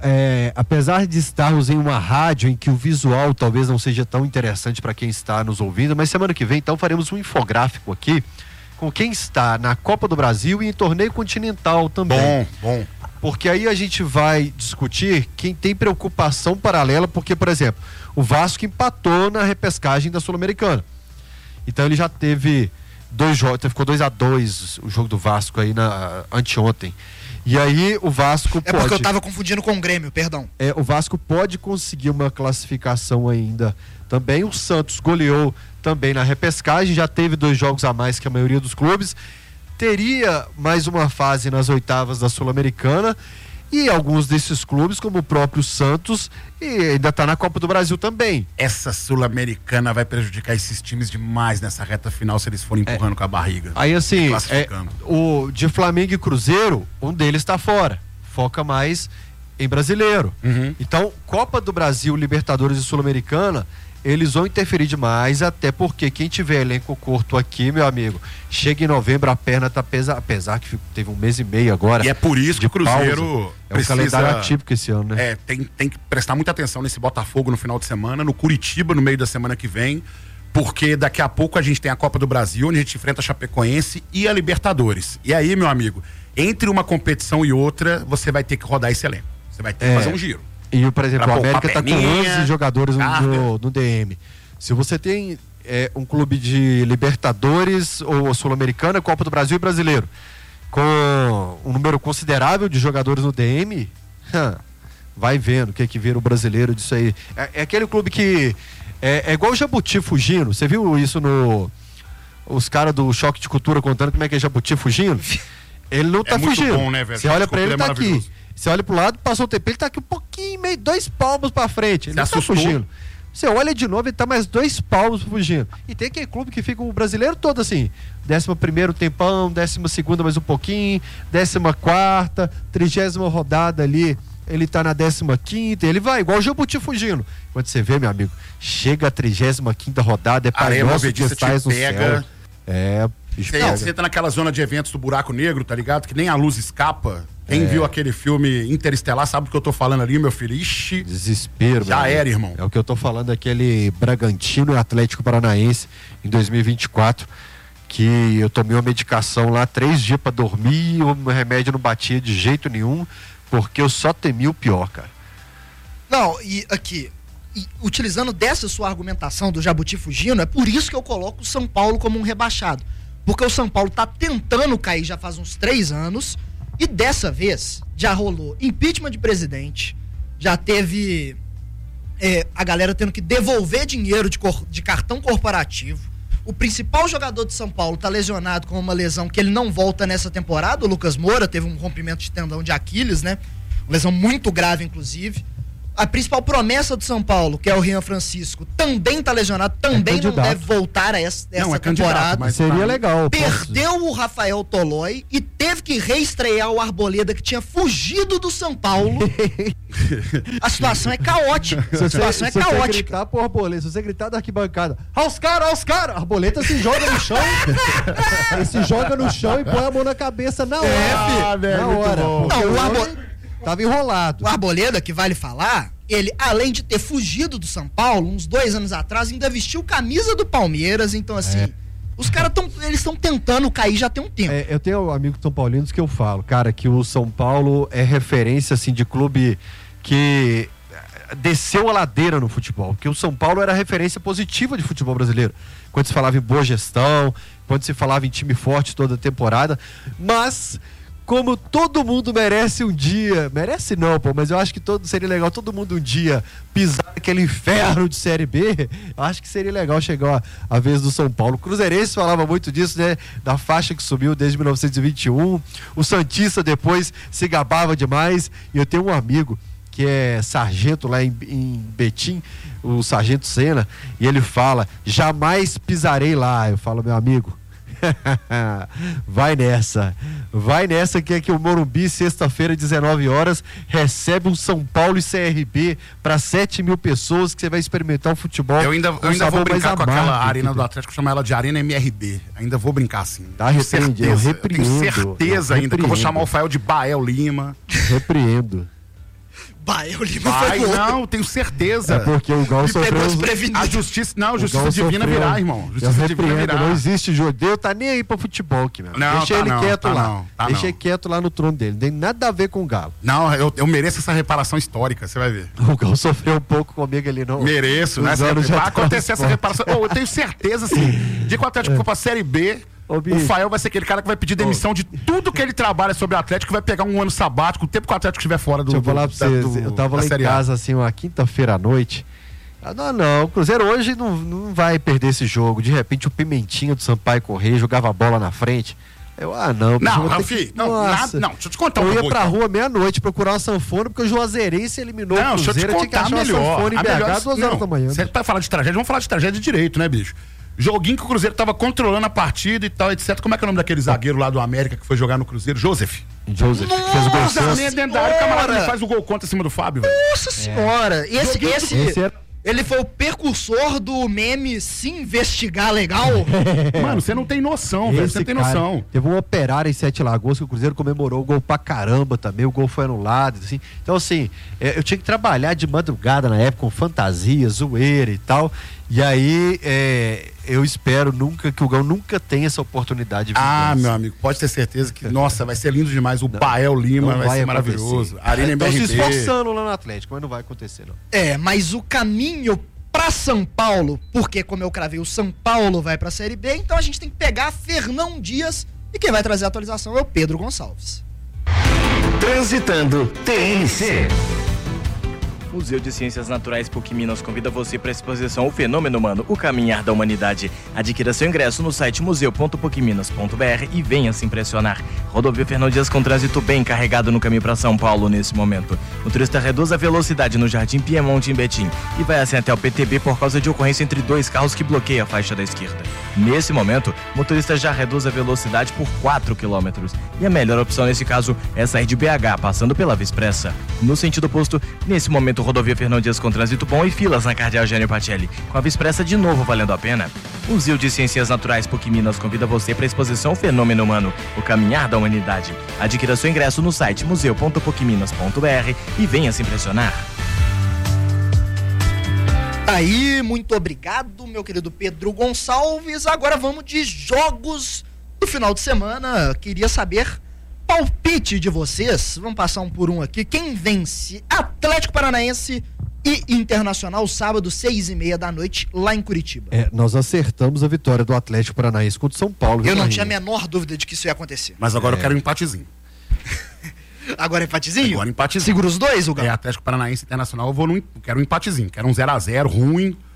É, apesar de estarmos em uma rádio em que o visual talvez não seja tão interessante para quem está nos ouvindo, mas semana que vem então faremos um infográfico aqui com quem está na Copa do Brasil e em torneio continental também. Bom, bom. Porque aí a gente vai discutir quem tem preocupação paralela, porque, por exemplo, o Vasco empatou na repescagem da Sul-Americana. Então ele já teve dois jogos, ficou dois a dois o jogo do Vasco aí na anteontem. E aí o Vasco É pode... porque eu tava confundindo com o Grêmio, perdão. É, o Vasco pode conseguir uma classificação ainda também. O Santos goleou também na repescagem, já teve dois jogos a mais que a maioria dos clubes. Teria mais uma fase nas oitavas da Sul-Americana. E alguns desses clubes, como o próprio Santos, e ainda está na Copa do Brasil também. Essa Sul-Americana vai prejudicar esses times demais nessa reta final se eles forem empurrando com a barriga. Aí assim, é, Classificando. o de Flamengo e Cruzeiro, um deles está fora. Foca mais em brasileiro. Uhum. Então, Copa do Brasil, Libertadores e Sul-Americana, eles vão interferir demais, até porque quem tiver elenco curto aqui, meu amigo, chega em novembro, a perna tá pesada, apesar que teve um mês e meio agora. E é por isso que de o Cruzeiro pausa. É um precisa... calendário atípico esse ano, né? É, tem, tem que prestar muita atenção nesse Botafogo no final de semana, no Curitiba no meio da semana que vem, porque daqui a pouco a gente tem a Copa do Brasil, onde a gente enfrenta a Chapecoense e a Libertadores. E aí, meu amigo, entre uma competição e outra, você vai ter que rodar esse elenco. Você vai ter É. que fazer um giro. E, por exemplo, Pra o poupar América tá com perninha, onze jogadores no, Gardner. no, no D M. Se você tem é, um clube de Libertadores ou Sul-Americana, Copa do Brasil e Brasileiro, com um número considerável de jogadores no D M, vai vendo o que é que vira o brasileiro disso aí. É, é aquele clube que é, é igual o Jabuti fugindo. Você viu isso no... Os caras do Choque de Cultura contando como é que é Jabuti fugindo? Ele não tá É muito fugindo. bom, né, velho? Você olha pra ele, É tá aqui. maravilhoso. Você olha pro lado, passou o tempo, ele tá aqui um pouquinho, meio dois palmos pra frente. Ele Você não tá assustou? fugindo. Você olha de novo, ele tá mais dois palmos fugindo. E tem aquele clube que fica o brasileiro todo assim. Décimo primeiro tempão, décima segunda mais um pouquinho, décima quarta, trigésima rodada ali. Ele tá na décima quinta, ele vai, igual o Jabuti fugindo. Quando você vê, meu amigo, chega a trigésima quinta rodada, é Pai Areia Nosso que movediça te estás no pega. céu. É, bicho, Você, pega. você tá naquela zona de eventos do buraco negro, tá ligado? Que nem a luz escapa. Quem É. viu aquele filme Interestelar sabe do que eu tô falando ali, meu filho. Ixi, Desespero, Já meu amigo. era, irmão. É o que eu tô falando, aquele Bragantino e Atlético Paranaense em dois mil e vinte e quatro, que eu tomei uma medicação lá três dias pra dormir e o remédio não batia de jeito nenhum, porque eu só temia o pior, cara. Não, e aqui, e utilizando dessa sua argumentação do Jabuti fugindo, é por isso que eu coloco o São Paulo como um rebaixado. Porque o São Paulo tá tentando cair já faz uns três anos, e dessa vez já rolou impeachment de presidente, já teve é, a galera tendo que devolver dinheiro de, cor, de cartão corporativo, O principal jogador de São Paulo tá lesionado com uma lesão que ele não volta nessa temporada. O Lucas Moura teve um rompimento de tendão de Aquiles, né? Uma lesão muito grave, inclusive. A principal promessa do São Paulo, que é o Rian Francisco, também tá lesionado, também É não candidato. deve voltar a essa, essa Não, é candidato, temporada. mas Seria tá- legal. Perdeu o Rafael Tolói e teve que reestrear o Arboleda, que tinha fugido do São Paulo. A situação é caótica. A situação é se você caótica. gritar pro Arboleta, se você gritar da arquibancada, aos caras, aos caras, Arboleta se joga no chão, ele se joga no chão e põe a mão na cabeça na hora. Ah, velho, na muito hora. bom. Porque Não, o o Arbo- homem tava enrolado. O Arboleda, que vale falar, ele, além de ter fugido do São Paulo, uns dois anos atrás, ainda vestiu camisa do Palmeiras. Então, assim, É. os caras estão eles estão tentando cair já tem um tempo. É, eu tenho amigos são paulinos que eu falo, cara, que o São Paulo é referência, assim, de clube que desceu a ladeira no futebol, porque o São Paulo era referência positiva de futebol brasileiro, quando se falava em boa gestão, quando se falava em time forte toda a temporada, mas como todo mundo merece um dia, merece não, pô, mas eu acho que todo, seria legal todo mundo um dia pisar naquele inferno de Série B, eu acho que seria legal chegar a, a vez do São Paulo. O Cruzeirense falava muito disso, né, da faixa que subiu desde mil novecentos e vinte e um, o Santista depois se gabava demais, e eu tenho um amigo que é sargento lá em, em Betim, o Sargento Senna, e ele fala, jamais pisarei lá. Eu falo, meu amigo, vai nessa, vai nessa que é que o Morumbi, sexta-feira, dezenove horas, recebe um São Paulo e C R B para sete mil pessoas, que você vai experimentar um futebol. Eu ainda, com eu ainda sabor vou brincar mais com aquela amargo, arena do entendeu? Atlético, chama ela de Arena M R B. Ainda vou brincar assim. Tá Tenho repreendido, eu certeza, repreendo, tenho certeza eu ainda que eu vou repreendo. chamar o Fael de Bael Lima. Repreendo. Bah, eu Lima Vai, foi louco. não, tenho certeza. É porque o Gal Me sofreu... pegou os- desprevenido. A justiça, não, o justiça Gal divina sofreu- virá, irmão. Eu Justiça divina repreendo, virá. não existe judeu, tá nem aí pra futebol aqui, meu. Não, Deixa tá ele não, quieto tá lá. não, tá Deixa não. ele quieto lá no trono dele. Não tem nada a ver com o Galo. Não, eu, eu mereço essa reparação histórica, você vai ver. O Gal sofreu um pouco comigo ali, não. Mereço, né? Os anos Vai já acontecer essa transportam. reparação. Oh, eu tenho certeza, assim, de que o Atlético for pra Série B, Ô, o bicho. Fael vai ser aquele cara que vai pedir demissão de tudo que ele trabalha sobre o Atlético, vai pegar um ano sabático, o tempo que o Atlético estiver fora do. Deixa eu falar pra da- vocês, do- eu tava da lá em Série A. casa, assim, uma quinta-feira à noite. Ah, não, não, o Cruzeiro hoje não, não vai perder esse jogo. De repente o Pimentinha do Sampaio Correia jogava a bola na frente. Eu, ah, não. Não, vou ter não, que- filho, não, Nossa. nada- não, deixa eu te contar Eu uma ia coisa, pra então. rua meia-noite procurar uma sanfona, porque o Juazeirense eliminou Não, o deixa eu te Cruzeiro. Eu tinha que contar achar uma melhor. sanfona em A B H melhor- às duas horas não, da manhã. Se vai falar de tragédia, vamos falar de tragédia direito, né, bicho? Joguinho que o Cruzeiro tava controlando a partida e tal, etcétera. Como é que é o nome daquele zagueiro lá do América que foi jogar no Cruzeiro? Joseph. Joseph, que fez o gol Nossa, Santos. nem é dentro da área, o camarada Senhora! ele faz o gol contra em cima do Fábio, velho. Nossa senhora. Esse, Joguinho esse, Esse era- ele foi o precursor do meme se investigar legal. Mano, você não tem noção, velho. Você Esse não tem cara, noção. Teve um operário em Sete Lagoas que o Cruzeiro comemorou o gol pra caramba também, o gol foi anulado, assim. Então, assim, é, eu tinha que trabalhar de madrugada na época com fantasia, zoeira e tal. E aí, é, eu espero nunca que o Gão nunca tenha essa oportunidade de Ah, vingança. meu amigo, pode ter certeza que, nossa, vai ser lindo demais. O Bael Lima Não vai, vai ser acontecer. maravilhoso. Arena Estão se M R B. esforçando lá no Atlético, mas não vai acontecer, não. É, mas o caminho pra São Paulo, porque como eu cravei, o São Paulo vai pra Série B, então a gente tem que pegar Fernão Dias e quem vai trazer a atualização é o Pedro Gonçalves. Transitando T N C. Museu de Ciências Naturais PUC Minas convida você para a exposição O Fenômeno Humano, o Caminhar da Humanidade. Adquira seu ingresso no site museu ponto puc minas ponto b r e venha se impressionar. Rodovia Fernão Dias com trânsito bem carregado no caminho para São Paulo nesse momento. O motorista reduz a velocidade no Jardim Piemonte em Betim e vai assim até o P T B por causa de ocorrência entre dois carros que bloqueiam a faixa da esquerda. Nesse momento, o motorista já reduz a velocidade por quatro quilômetros. E a melhor opção nesse caso é sair de B H, passando pela Via Expressa. No sentido oposto, nesse momento, rodovia Fernão Dias com trânsito bom e filas na Cardeal Gênio Pacelli, com a Via Expressa de novo valendo a pena. O Museu de Ciências Naturais PUC Minas convida você para a exposição Fenômeno Humano, o Caminhar da Humanidade. Adquira seu ingresso no site museu ponto puc minas ponto b r e venha se impressionar. Tá aí, muito obrigado, meu querido Pedro Gonçalves. Agora vamos de jogos do final de semana. Queria saber palpite de vocês. Vamos passar um por um aqui. Quem vence? Atlético Paranaense e Internacional, sábado, seis e meia da noite, lá em Curitiba. É, nós acertamos a vitória do Atlético Paranaense contra o São Paulo. Eu não Guilherme. tinha a menor dúvida de que isso ia acontecer. Mas agora É. eu quero um empatezinho. Agora é empatezinho? Agora empatezinho. Segura os dois, Hugo? É Atlético Paranaense Internacional, eu vou num, quero um empatezinho. Quero um zero a zero ruim.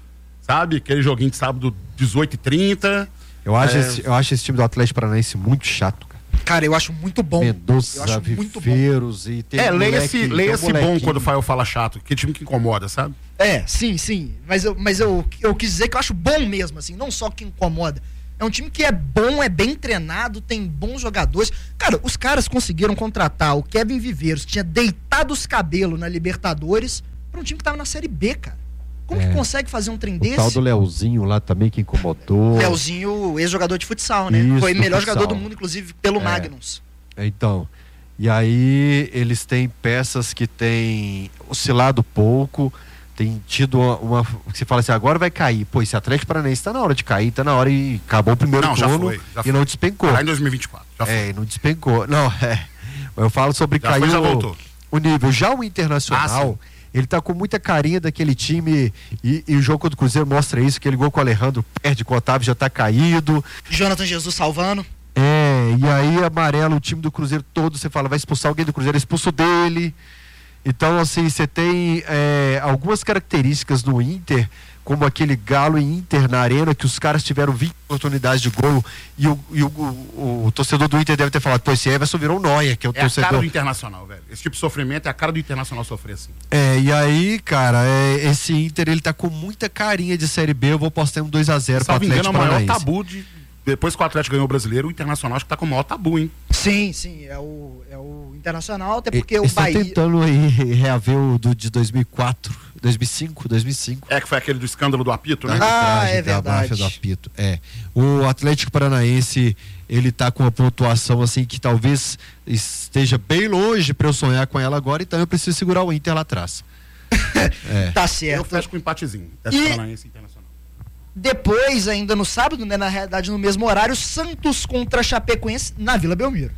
sabe? Aquele joguinho de sábado dezoito e trinta. Eu acho, É. esse, eu acho esse time do Atlético Paranaense muito chato, cara. Cara, eu acho muito bom. Eu Mendoza, acho muito bom. Viveiros e tem É, um leia-se moleque- leia tem um bom molequinho. quando o Fael fala chato, que time que incomoda, sabe? É, sim, sim. Mas, eu, mas eu, eu quis dizer que eu acho bom mesmo, assim, não só que incomoda. É um time que é bom, é bem treinado, tem bons jogadores. Cara, os caras conseguiram contratar o Kevin Viveiros, que tinha deitado os cabelos na Libertadores, pra um time que tava na Série B, cara. Como É. que consegue fazer um trem O desse? tal do Leozinho lá também que incomodou. Leozinho, ex-jogador de futsal, né? Isso, Foi o do melhor futsal. jogador do mundo, inclusive, pelo É. Magnus. Então, e aí eles têm peças que têm oscilado pouco, tem tido uma, uma você fala assim, agora vai cair. Pô, esse Atlético Paranaense tá na hora de cair, tá na hora e acabou o primeiro Não, já turno foi, já e foi. não despencou. Lá em dois mil e vinte e quatro. Já foi. É, e não despencou. Não, é. Eu falo sobre Já cair foi, já o, voltou. o nível. Já o Ah, Internacional, sim. ele tá com muita carinha daquele time e, e o jogo contra o Cruzeiro mostra isso, aquele gol com o Alejandro perde, com o Otávio já tá caído. Jonathan Jesus salvando. É, e aí amarelo o time do Cruzeiro todo, você fala, vai expulsar alguém do Cruzeiro, expulso dele. Então, assim, você tem é, algumas características no Inter, como aquele Galo e Inter na arena, que os caras tiveram vinte oportunidades de gol, e o, e o, o, o torcedor do Inter deve ter falado, pô, esse Everson virou um Noia, que é o É a cara torcedor. do Internacional, velho. Esse tipo de sofrimento é a cara do Internacional sofrer assim. É, e aí, cara, é, esse Inter, ele tá com muita carinha de Série B, eu vou postar um dois a zero pro Salvo engano, é Atlético o maior Paranaense. tabu de... Depois que o Atlético ganhou o Brasileiro, o Internacional acho que tá com o maior tabu, hein? Sim, sim, é o, é o Internacional, até porque E- o Eles estão Bahia... tentando aí reaver o do, de dois mil e quatro, dois mil e cinco, dois mil e cinco. É que foi aquele do escândalo do apito, né? Da Ah, arbitragem, é da verdade. máfia do apito. É. O Atlético Paranaense, ele tá com uma pontuação assim que talvez esteja bem longe para eu sonhar com ela agora, então eu preciso segurar o Inter lá atrás. É. Tá Eu certo. fecho com um empatezinho. Atlético E- Paranaense e Internacional. Depois, ainda no sábado, né, na realidade no mesmo horário, Santos contra Chapecoense na Vila Belmiro.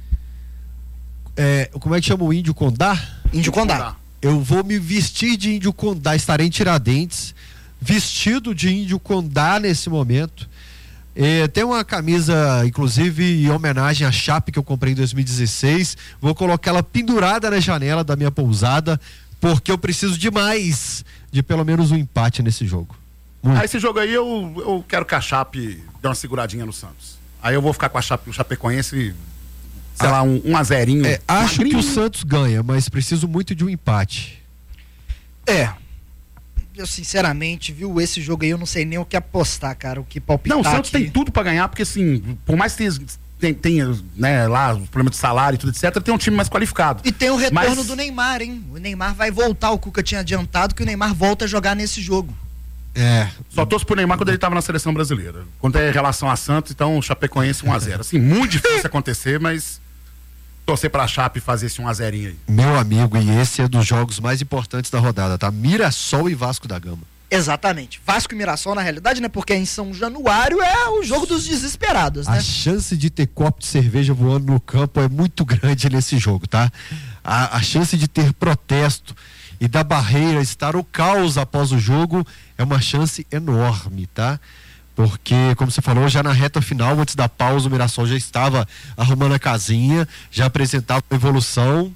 É, como é que chama o Índio Condá? Índio Condá. Eu vou me vestir de Índio Condá, estarei em Tiradentes, vestido de Índio Condá nesse momento. É, tem uma camisa, inclusive, em homenagem à Chape que eu comprei em dois mil e dezesseis. Vou colocar ela pendurada na janela da minha pousada, porque eu preciso demais de pelo menos um empate nesse jogo. Muito. Ah, esse jogo aí eu, eu quero que a Chape dê uma seguradinha no Santos. Aí eu vou ficar com a Chape, o Chapecoense, sei lá, um, um a zerinho. É, acho que magrinho. o Santos ganha, mas preciso muito de um empate. É. Eu, sinceramente, viu, esse jogo aí eu não sei nem o que apostar, cara, o que palpitar Não, o Santos aqui. tem tudo pra ganhar, porque assim, por mais que tenha, tenha né, lá o problema de salário e tudo, etcétera, tem um time mais qualificado. E tem o retorno Mas- do Neymar, hein? O Neymar vai voltar, o Cuca tinha adiantado que o Neymar volta a jogar nesse jogo. É. Só torço pro Neymar quando ele tava na seleção brasileira. Quando é em relação a Santos, então o Chapecoense um a zero. Assim, muito difícil acontecer, mas torcer pra Chape fazer esse um a zero aí. Meu amigo, e esse é dos jogos mais importantes da rodada, tá? Mirassol e Vasco da Gama. Exatamente. Vasco e Mirassol, na realidade, né? Porque em São Januário é o jogo dos desesperados, né? A chance de ter copo de cerveja voando no campo é muito grande nesse jogo, tá? A, a chance de ter protesto e da barreira estar o caos após o jogo é uma chance enorme, tá? Porque, como você falou, já na reta final, antes da pausa, o Mirassol já estava arrumando a casinha, já apresentava uma evolução.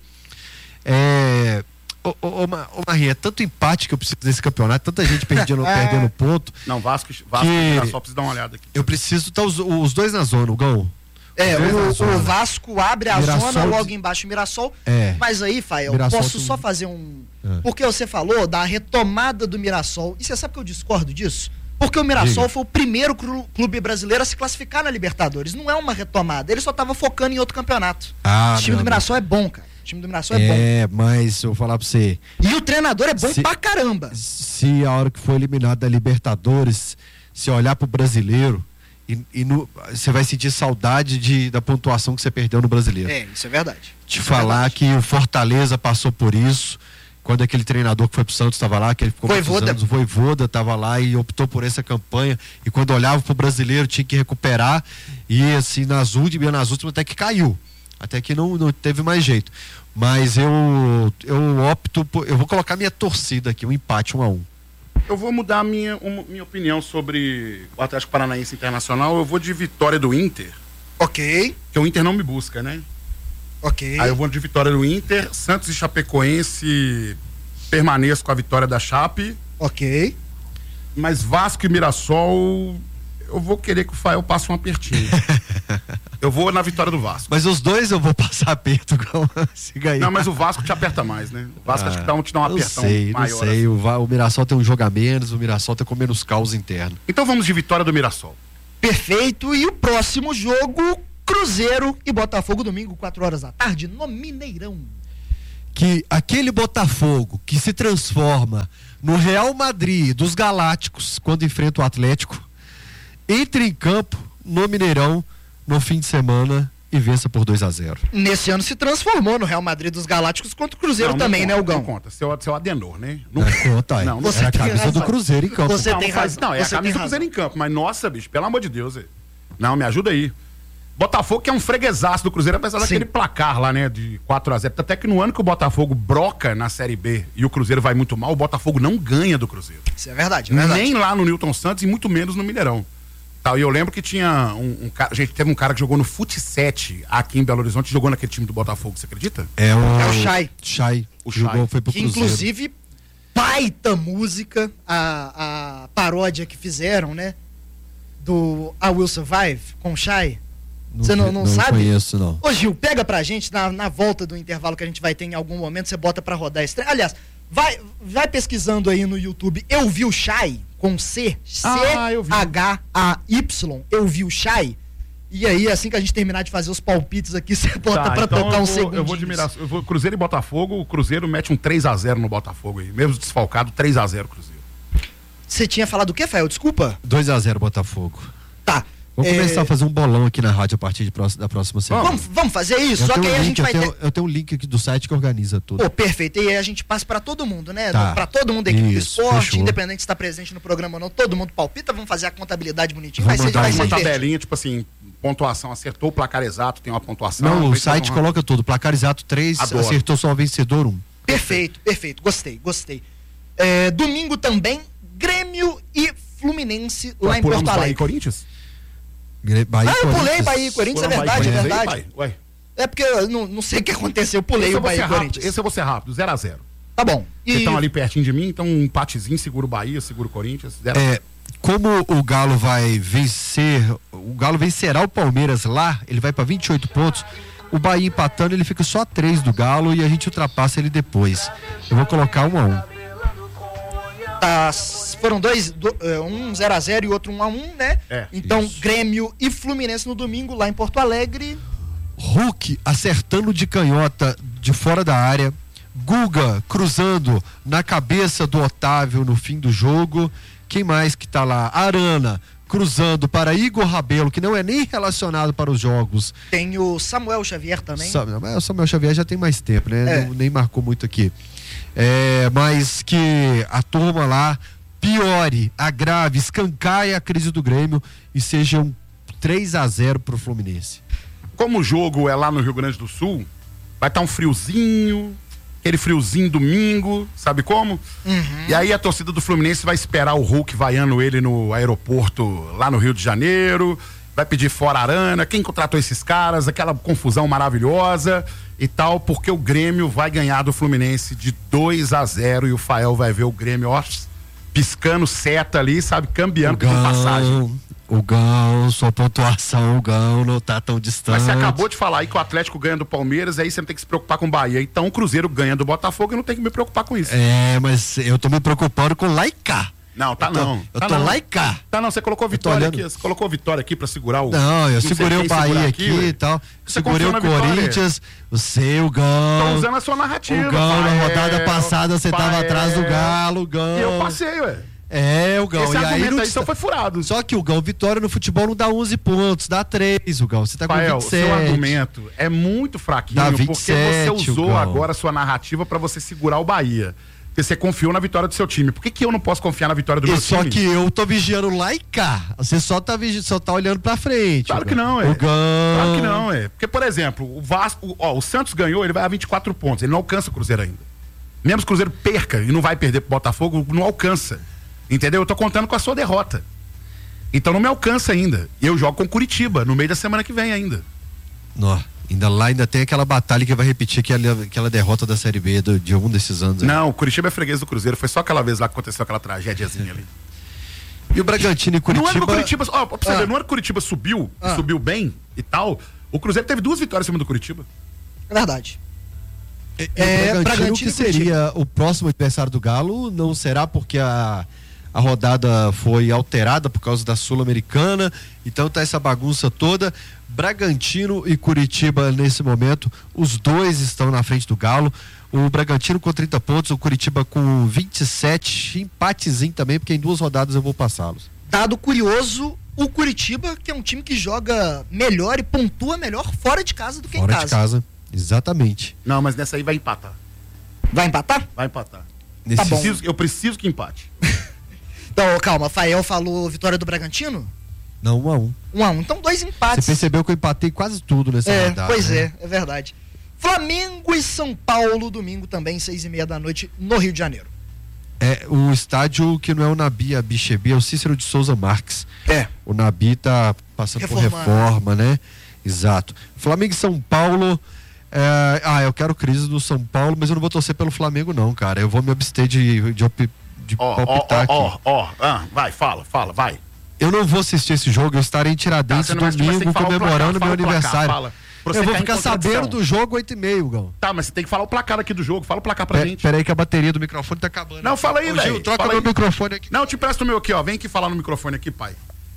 É... Ô, ô, ô, Ma- ô Marinha, é tanto empate que eu preciso desse campeonato, tanta gente perdendo, perdendo ponto. Não, Vasco, Vasco Que- e Mirassol precisa dar uma olhada aqui. Eu preciso estar os, os dois na zona, o Gão. É, Dois na o, zona. o Vasco abre a Mirassol zona de- logo embaixo, Mirassol. É. Mas aí, Fael, Mirassol posso tem- só fazer um. É. Porque você falou da retomada do Mirassol. E você sabe que eu discordo disso? Porque o Mirassol Diga. foi o primeiro clu- clube brasileiro a se classificar na Libertadores. Não é uma retomada. Ele só tava focando em outro campeonato. Ah, o time meu do Mirassol é bom, cara. O time do Mirassol é, bom. É, mas eu vou falar pra você, E o treinador é bom Se- pra caramba. se a hora que for eliminado da Libertadores, se olhar pro brasileiro, e, e no- você vai sentir saudade de, da pontuação que você perdeu no brasileiro. É, isso é verdade. Te Isso é falar verdade. que o Fortaleza passou por isso, quando aquele treinador que foi pro Santos estava lá, que ele ficou muitos Vojvoda. anos, o Vojvoda estava lá e optou por essa campanha, e quando olhava pro brasileiro tinha que recuperar, e assim, nas últimas, nas últimas até que caiu, até que não, não teve mais jeito. Mas eu, eu opto por, eu vou colocar minha torcida aqui, um empate, um a um. Eu vou mudar a minha, um- minha opinião sobre o Atlético Paranaense Internacional. Eu vou de vitória do Inter, Ok, porque o Inter não me busca, né? ok. Aí eu vou de vitória do Inter, Santos e Chapecoense permaneço com a vitória da Chape. Ok. Mas Vasco e Mirassol, eu vou querer que o Fael passe um apertinho. Eu vou na vitória do Vasco. Mas os dois eu vou passar aperto, siga aí. Não, mas o Vasco te aperta mais, né? O Vasco ah, acho que dá um, te dá um apertão sei, maior. Não sei, assim. o, o Mirassol tem um jogo a menos, o Mirassol tá com menos caos interno. Então vamos de vitória do Mirassol. Perfeito, e o próximo jogo, Cruzeiro e Botafogo, domingo, quatro horas da tarde, no Mineirão. Que aquele Botafogo que se transforma no Real Madrid dos Galácticos quando enfrenta o Atlético, entre em campo no Mineirão no fim de semana e vença por dois a zero. Nesse ano se transformou no Real Madrid dos Galácticos contra o Cruzeiro não, também, não né, Hugão? Não conta, seu, seu Adenor, né? Não, não conta, aí. Não, não você é a camisa razão. do Cruzeiro em campo. Você não, tem não, faz, razão. não, é você a camisa do Cruzeiro em campo, mas nossa, bicho, pelo amor de Deus. É. Não, me ajuda aí. Botafogo que é um freguesaço do Cruzeiro, apesar Sim. daquele placar lá, né, de quatro a zero. Até que no ano que o Botafogo broca na Série B e o Cruzeiro vai muito mal, o Botafogo não ganha do Cruzeiro. Isso é verdade, é verdade. Nem lá no Newton Santos e muito menos no Mineirão. Tal, e eu lembro que tinha um, um cara, a gente teve um cara que jogou no Fut sete aqui em Belo Horizonte, jogou naquele time do Botafogo, você acredita? É o, é o Chay. Chay. O jogou, Chay. foi pro que Cruzeiro. Inclusive, baita música, a, a paródia que fizeram, né? Do I Will Survive, com o Chay. Você não, não, não sabe? Não conheço, não. Ô Gil, pega pra gente, na, na volta do intervalo que a gente vai ter em algum momento, você bota pra rodar esse trem. Aliás, vai, vai pesquisando aí no YouTube, Eu Vi o Chay, com C, C H A Y, Eu Vi o Chay. E aí, assim que a gente terminar de fazer os palpites aqui, você bota tá, pra então tocar um vou, segundo. Eu vou admirar, eu vou Cruzeiro e Botafogo, o Cruzeiro mete um três a zero no Botafogo aí, mesmo desfalcado, três a zero Cruzeiro. Você tinha falado o quê, Fael? Desculpa? dois a zero Botafogo. Tá. Vamos é... começar a fazer um bolão aqui na rádio a partir de próxima, da próxima semana. Vamos, vamos fazer isso? Eu Só que aí um a link, gente vai eu tenho, ter... eu tenho um link aqui do site que organiza tudo. Pô, perfeito. E aí a gente passa pra todo mundo, né? Tá. Pra todo mundo da equipe Isso, do esporte, fechou. Independente se tá presente no programa ou não, todo mundo palpita, vamos fazer a contabilidade bonitinho. Vamos Vai ser, mandar vai ser Uma divertido. tabelinha, tipo assim, pontuação, acertou o placar exato, tem uma pontuação. Não, o então site não... coloca tudo. Placar exato três, Adoro. acertou só o vencedor um. Perfeito, perfeito. Gostei, gostei. É, domingo também, Grêmio e Fluminense lá em Porto Bahia e Alegre. Corinthians? Bahia ah, eu pulei Corinthians. Bahia e Corinthians, é Foram verdade, Bahia é e verdade. Corinthians aí, pai? Ué. É porque eu não, não sei o que aconteceu, eu pulei Esse o Bahia e rápido, Corinthians. esse eu vou ser rápido, zero a zero. Tá bom. E estão ali pertinho de mim, então um empatezinho, segura o Bahia, segura o Corinthians, zero a zero. É, como o Galo vai vencer, o Galo vencerá o Palmeiras lá, ele vai para vinte e oito pontos. O Bahia empatando, ele fica só a três do Galo e a gente ultrapassa ele depois. Eu vou colocar um a um. Tá, foram dois, do, um zero a zero e outro um a um, né? É, então, isso. Grêmio e Fluminense no domingo lá em Porto Alegre. Hulk acertando de canhota de fora da área. Guga cruzando na cabeça do Otávio no fim do jogo. Quem mais que tá lá? Arana cruzando para Igor Rabelo, que não é nem relacionado para os jogos. Tem o Samuel Xavier também. Sa- o Samuel Xavier já tem mais tempo, né? É. Não, nem marcou muito aqui. É, mas que a turma lá piore, agrave, escancaie a crise do Grêmio e seja um três a zero pro Fluminense. Como o jogo é lá no Rio Grande do Sul, vai estar um friozinho, aquele friozinho domingo, sabe como? Uhum. E aí a torcida do Fluminense vai esperar o Hulk vaiando ele no aeroporto lá no Rio de Janeiro, vai pedir fora Arana, quem contratou esses caras, aquela confusão maravilhosa e tal, porque o Grêmio vai ganhar do Fluminense de dois a zero e o Fael vai ver o Grêmio, ó, piscando seta ali, sabe, cambiando por passagem. O Gão, sua pontuação, o Gão não tá tão distante. Mas você acabou de falar aí que o Atlético ganha do Palmeiras, aí você não tem que se preocupar com o Bahia. Então o Cruzeiro ganha do Botafogo e não tem que me preocupar com isso. É, mas eu tô me preocupando com lá e cá. Não, tá eu tô, não. Eu tá tô não. lá e cá. Tá não, você colocou vitória olhando. aqui, você colocou vitória aqui pra segurar o... Não, eu sei segurei quem o Bahia segurar aqui ué. e tal. Você Segurei o confiou na vitória. Corinthians, você, o Tô Gão. usando a sua narrativa. O Gão, na Fael, rodada passada você tava Fael. atrás do Galo, o Gão. E eu passei, ué. É, o Gão. Esse e aí, argumento não aí te- só foi furado. Só que o Gão, vitória no futebol não dá onze pontos, dá três, o Gão. Você tá com Fael, vinte e sete. seu argumento é muito fraquinho, Dá porque vinte e sete, você usou Gão. agora a sua narrativa pra você segurar o Bahia. Porque você confiou na vitória do seu time. Por que que eu não posso confiar na vitória do E meu só time? que eu tô vigiando lá e cá. Você só tá, vigi... só tá olhando pra frente. Claro o que Gão. não, é. O Gão. Claro que não, é. Porque, por exemplo, o Vasco, ó, o Santos ganhou, ele vai a vinte e quatro pontos. Ele não alcança o Cruzeiro ainda. Mesmo que o Cruzeiro perca e não vai perder pro Botafogo, não alcança. Entendeu? Eu tô contando com a sua derrota. Então não me alcança ainda. E eu jogo com Curitiba no meio da semana que vem ainda. Nó, ainda lá ainda tem aquela batalha que vai repetir aquela, aquela derrota da Série B do, de algum desses anos. aí. Não, o Curitiba é freguês do Cruzeiro. Foi só aquela vez lá que aconteceu aquela tragédiazinha ali. E o Bragantino e Curitiba... No ano que o Curitiba, ó, pra você Ah. ver, no ano que o Curitiba subiu, Ah. subiu bem e tal, o Cruzeiro teve duas vitórias em cima do Curitiba. É verdade. E É, o Bragantino, Bragantino que e Curitiba. seria o próximo adversário do Galo, não será porque a, a rodada foi alterada por causa da Sul-Americana, então tá essa bagunça toda. Bragantino e Curitiba nesse momento, os dois estão na frente do Galo. O Bragantino com trinta pontos, o Curitiba com vinte e sete, empatezinho também, porque em duas rodadas eu vou passá-los. Dado curioso, o Curitiba, que é um time que joga melhor e pontua melhor fora de casa do que Fora em casa. de casa, exatamente. Não, mas nessa aí vai empatar. Vai empatar? Vai empatar. Nesse Tá bom. Preciso- eu preciso que empate. Então, calma, Fael falou vitória do Bragantino? Não, um a um. Um a um. Então, dois Você empates. percebeu que eu empatei quase tudo nessa É, rodada. pois né? é, é verdade. Flamengo e São Paulo, domingo também, seis e meia da noite, no Rio de Janeiro. É o estádio que não é o Nabi Abichebi, é o Cícero de Souza Marques. É. O Nabi tá passando Reformando. por reforma, né? Exato. Flamengo e São Paulo. é, Ah, eu quero crise do São Paulo, mas eu não vou torcer pelo Flamengo, não, cara. Eu vou me abster de, de, op- de Ó, ó, palpitar ó, aqui. ó, ó. Ah, vai, fala, fala, vai. Eu não vou assistir esse jogo, eu estarei em Tiradentes Tá, você não- mas você tem domingo que falar o comemorando placar, meu fala o placar, aniversário. fala. Pra você Eu vou ficar em ficar sabendo contradição. do jogo oito e meia, Gão. Tá, mas você tem que falar o placar aqui do jogo. Fala o placar pra Pera, gente. pera aí que a bateria do microfone tá acabando. Não, fala aí, Ô, velho. Gil, troca Fala meu aí. microfone aqui. Não, eu te presto o meu aqui, ó. Vem aqui falar no microfone aqui, pai.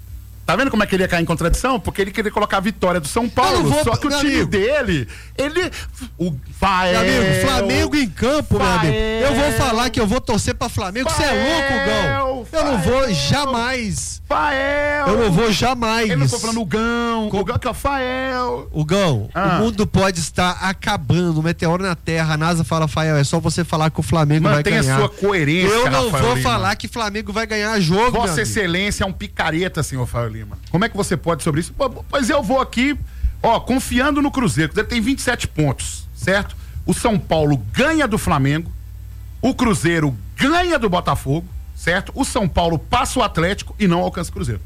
Tá vendo como é que ele ia cair em contradição? Porque ele queria colocar a vitória do São Paulo. Eu não vou- Só que o meu time amigo. dele, ele. O Fael. Meu amigo, Flamengo em campo, meu amigo. Eu vou falar que eu vou torcer pra Flamengo. Você é louco, Gão? Eu não vou jamais. Fael. Eu não vou jamais. Ele não tô falando o Gão. Com- O Gão que é o Fael. O Gão, Ah. o mundo pode estar acabando, um meteoro na Terra, a NASA fala, Fael, é só você falar que o Flamengo vai Mantenha ganhar. sua coerência, Eu não Rafael vou Lima. falar que Flamengo vai ganhar jogo, meu Vossa amigo. Excelência é um picareta, senhor Fael Lima. Como é que você pode sobre isso? Pô, Pois eu vou aqui, ó, confiando no Cruzeiro. O Cruzeiro tem vinte e sete pontos, certo? O São Paulo ganha do Flamengo, o Cruzeiro ganha do Botafogo, certo? O São Paulo passa o Atlético e não alcança o Cruzeiro.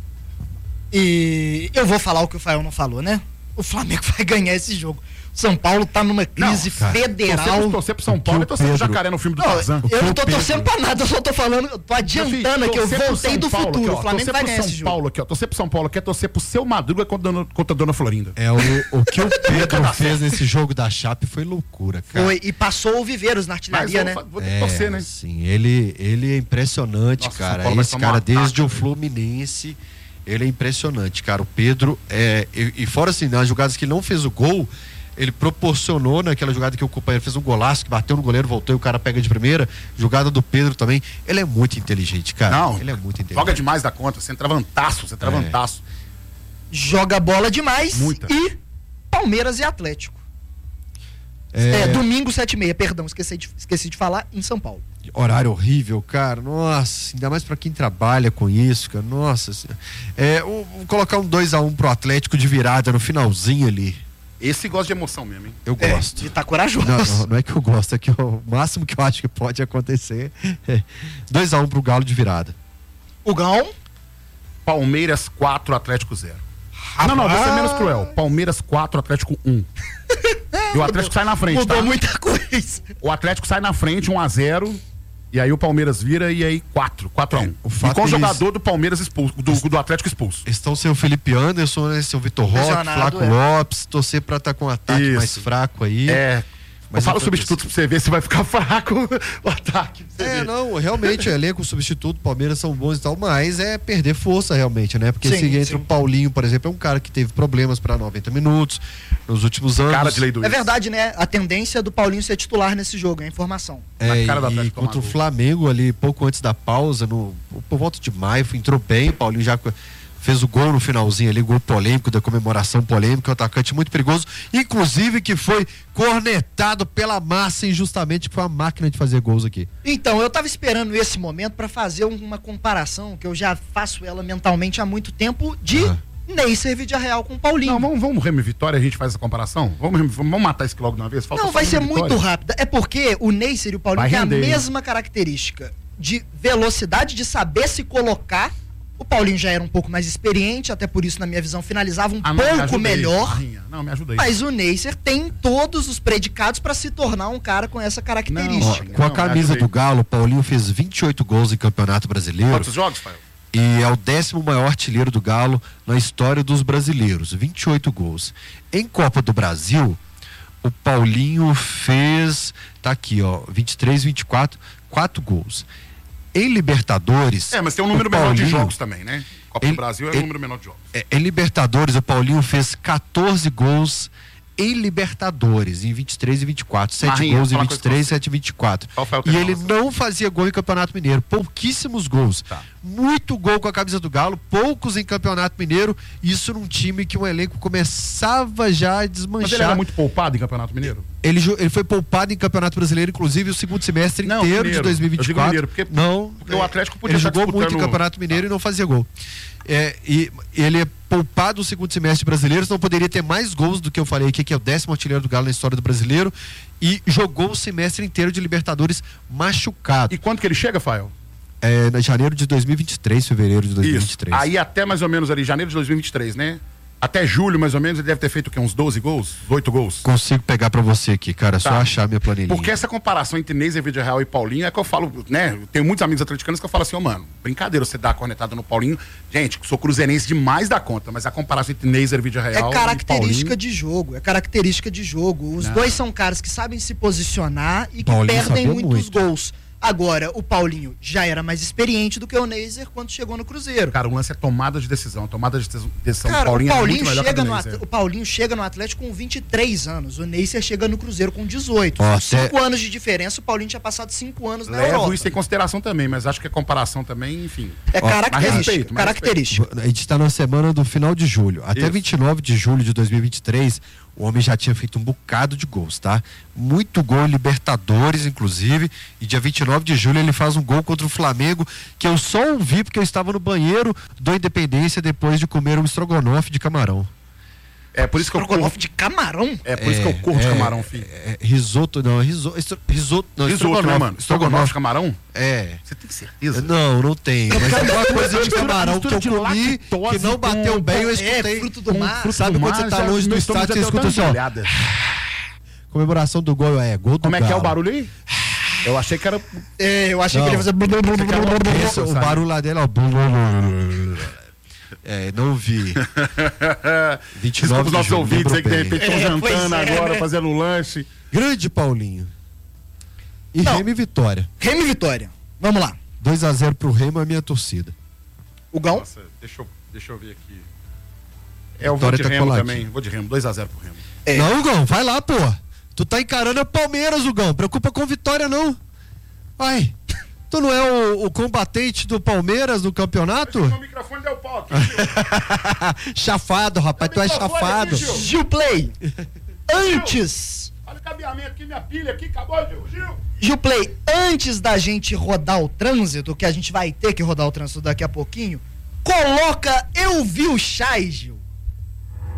E eu vou falar o que o Fael não falou, né? O Flamengo vai ganhar esse jogo. O São Paulo tá numa crise cara, federal. Torcer, torcer pro São Paulo que e torcer o pro Pedro- Jacaré no filme do Não, Tarzan. eu não tô Pedro- torcendo pra nada, eu só tô falando, eu tô adiantando aqui, eu Torcer pro voltei São do Paulo futuro. aqui, ó, O Flamengo torcer vai pro ganhar São esse jogo. Paulo aqui, ó. Torcer pro São Paulo aqui é torcer pro seu Madruga contra a dona, contra a dona Florinda. É, o, o que o Pedro Cada fez nesse jogo da Chape foi loucura, cara. Foi, e passou o Viveiros na Mas artilharia, eu né? fa- vou ter que É, torcer, né? sim, ele, ele é impressionante, Nossa, São cara. Paulo vai Esse tomar cara, um ataque, desde o velho. Fluminense, ele é impressionante, cara. O Pedro, é, e, e fora assim, nas jogadas que ele não fez o gol, ele proporcionou naquela jogada que o companheiro fez um golaço, que bateu no goleiro, voltou e o cara pega de primeira. Jogada do Pedro também. Ele é muito inteligente, cara. Não, ele é muito inteligente. joga demais da conta, você entra vantaço, você entra É. vantaço. Joga bola demais. Muita. E Palmeiras e Atlético. É, É, domingo, sete e meia, perdão, esqueci de, esqueci de falar, em São Paulo. horário horrível, cara. Nossa, ainda mais pra quem trabalha com isso, cara. Nossa senhora. É, o- vou colocar um dois a um pro Atlético de virada no finalzinho ali. Esse gosta de emoção mesmo, hein? Eu É, gosto. de tá corajoso. Não, não, não é que eu gosto, é que o máximo que eu acho que pode acontecer é dois a um pro Galo de virada. O Gão, Palmeiras quatro, Atlético zero. Não, não, vou ser menos cruel. Palmeiras quatro, Atlético um. E o Atlético sai na frente, mudou tá? muita coisa. O Atlético sai na frente, um a zero. E aí o Palmeiras vira e aí quatro, quatro a um. o fato E com o deles- jogador do Palmeiras expulso, do, do Atlético expulso. Estão sem o Felipe Anderson, né? Sem o Vitor Roque, Lesionado, Flaco é. Lopes, torcer pra estar com um ataque Isso. mais fraco aí. É. Mas Mas fala o enquanto substituto pra você ver se vai ficar fraco o ataque. pra você É, ver. não, realmente, o elenco, o substituto, o Palmeiras são bons e tal, mas é perder força realmente, né? Porque Sim, se entra sim. o Paulinho, por exemplo, é um cara que teve problemas para noventa minutos nos últimos anos. Cara de lei do É ex. verdade, né? A tendência do Paulinho ser titular nesse jogo, é a informação. É, Na cara do e Atlético contra o tomar gol. Flamengo ali, pouco antes da pausa, no, por volta de maio, entrou bem, o Paulinho já fez o gol no finalzinho ali, gol polêmico, da comemoração polêmica, um atacante muito perigoso, inclusive que foi cornetado pela massa injustamente, que foi uma máquina de fazer gols aqui. Então, eu tava esperando esse momento pra fazer uma comparação, que eu já faço ela mentalmente há muito tempo, de Aham. Neisser Vidiarreal com o Paulinho. Não, vamos, vamos Remy Vitória, a gente faz essa comparação? Vamos, vamos matar isso aqui logo de uma vez? Falta Não, só vai Remy ser Vitória. muito rápida. É porque o Neisser e o Paulinho Vai têm a render, hein? mesma característica de velocidade, de saber se colocar. O Paulinho já era um pouco mais experiente, até por isso, na minha visão, finalizava um Ah, não, me pouco ajuda aí, melhor. Marrinha. Não, me ajuda aí. Mas o Neisser tem todos os predicados pra se tornar um cara com essa Ó, característica. Não, com a me camisa ajuda aí. do Galo, o Paulinho fez vinte e oito gols em Campeonato Brasileiro. Quantos jogos, Fael? E é o décimo maior artilheiro do Galo na história dos brasileiros, vinte e oito gols. Em Copa do Brasil, o Paulinho fez, tá aqui, ó, vinte e três, vinte e quatro, quatro gols. Em Libertadores... É, mas tem um número menor de jogos também, né? Copa ele, do Brasil é ele, um número menor de jogos. É, em Libertadores, o Paulinho fez quatorze gols em Libertadores, em vinte e três e vinte e quatro. sete Marinha, gols em fala vinte e três, sete em vinte e quatro. Qual foi o E ele nossa? não fazia gol em Campeonato Mineiro. Pouquíssimos gols. Tá. Muito gol com a camisa do Galo, poucos em Campeonato Mineiro. Isso num time que o elenco começava já a desmanchar. Mas ele era muito poupado em Campeonato Mineiro? Ele, ele foi poupado em Campeonato Brasileiro, inclusive o segundo semestre Não, inteiro mineiro. de dois mil e vinte e quatro. Eu digo mineiro, porque- não, porque o Atlético podia ele estar jogou muito em disputando- Campeonato Mineiro e não fazia gol. É, e ele é poupado no segundo semestre brasileiro, não poderia ter mais gols do que eu falei aqui, que é o décimo artilheiro do Galo na história do brasileiro, e jogou o semestre inteiro de Libertadores machucado. E quanto que ele chega, Fael? É, em janeiro de dois mil e vinte e três, fevereiro de dois mil e vinte e três. Isso. Aí até mais ou menos ali, janeiro de dois mil e vinte e três, né? Até julho, mais ou menos, ele deve ter feito o quê? Uns doze gols? oito gols? Consigo pegar pra você aqui, cara, Tá. só achar minha planilhinha. Porque essa comparação entre Neiser, Vídeo Real e Paulinho é que eu falo, né? Eu tenho muitos amigos atleticanos que eu falo assim, ô, mano, brincadeira você dar a cornetada no Paulinho. Gente, sou cruzeirense demais da conta, mas a comparação entre Neiser, Vídeo Real É característica e Paulinho... de jogo, é característica de jogo. Os Não. dois são caras que sabem se posicionar e que Paulinho perdem sabia muitos muito. gols. Agora, o Paulinho já era mais experiente do que o Neiser quando chegou no Cruzeiro. Cara, o lance é tomada de decisão. Tomada de decisão Cara, do Paulinho, o, Paulinho é muito melhor que a chega do no Neiser. At- o Paulinho chega no Atlético com vinte e três anos. O Neiser chega no Cruzeiro com dezoito. Ó, São até- cinco anos de diferença, o Paulinho tinha passado cinco anos na Levo Europa. isso em consideração também, mas acho que a comparação também, enfim. É Ó, mas característica. respeito, mas característica. A gente está na semana do final de julho. Até Isso. vinte e nove de julho de dois mil e vinte e três, o homem já tinha feito um bocado de gols, tá? Muito gol em Libertadores, inclusive. E dia vinte e nove de julho ele faz um gol contra o Flamengo, que eu só ouvi porque eu estava no banheiro do Independência depois de comer um estrogonofe de camarão. É por isso que eu corro. Estrogonofe de camarão? É por isso que eu corro de é, camarão, filho. É, é, risoto, não, risoto, estro, risoto, não, Risoto, né, mano? Estrogonofe de camarão? É. Você tem certeza? Não, não tem. Mas é uma coisa de camarão que eu mistura de comi, lactose que não bateu com- bem, eu É, escutei. fruto do mar. Fruto Sabe do quando mar, você tá já- longe do meu estômago estádio, já você deu escuta tanta assim, ó. olhada. Comemoração do gol é gol do Como é que é o Galo. barulho aí? Eu achei que era... É, eu achei Não. que ele ia fazer. Esse, o sabe? barulho lá dele, ó. É, não vi. vinte e Desculpa nove os nossos de julho, ouvintes aí que de lembro bem. repente estão É, pois jantando é, agora, né? fazendo lanche. Grande Paulinho. E Não. Remo e Vitória. Remy Vitória. Vamos lá. dois a zero pro Remo, é a minha torcida. O Gão. Nossa, deixa eu, deixa eu ver aqui. É, eu vou Vitória de tá Remo coladinho. também. Vou de Remo, dois a zero pro Remo. É. Não, Gão, vai lá, pô. Tu tá encarando a Palmeiras, o Gão. Preocupa com Vitória, não. Ai, tu não é o, o combatente do Palmeiras no campeonato? O microfone deu pau aqui, Chafado, rapaz, tu é microfone chafado. aqui, Gil. Gil Play. Antes. Olha o cabeamento aqui, minha pilha aqui, acabou, Gil. Gil. Gil Play, antes da gente rodar o trânsito, que a gente vai ter que rodar o trânsito daqui a pouquinho, coloca Eu Vi o Chai, Gil.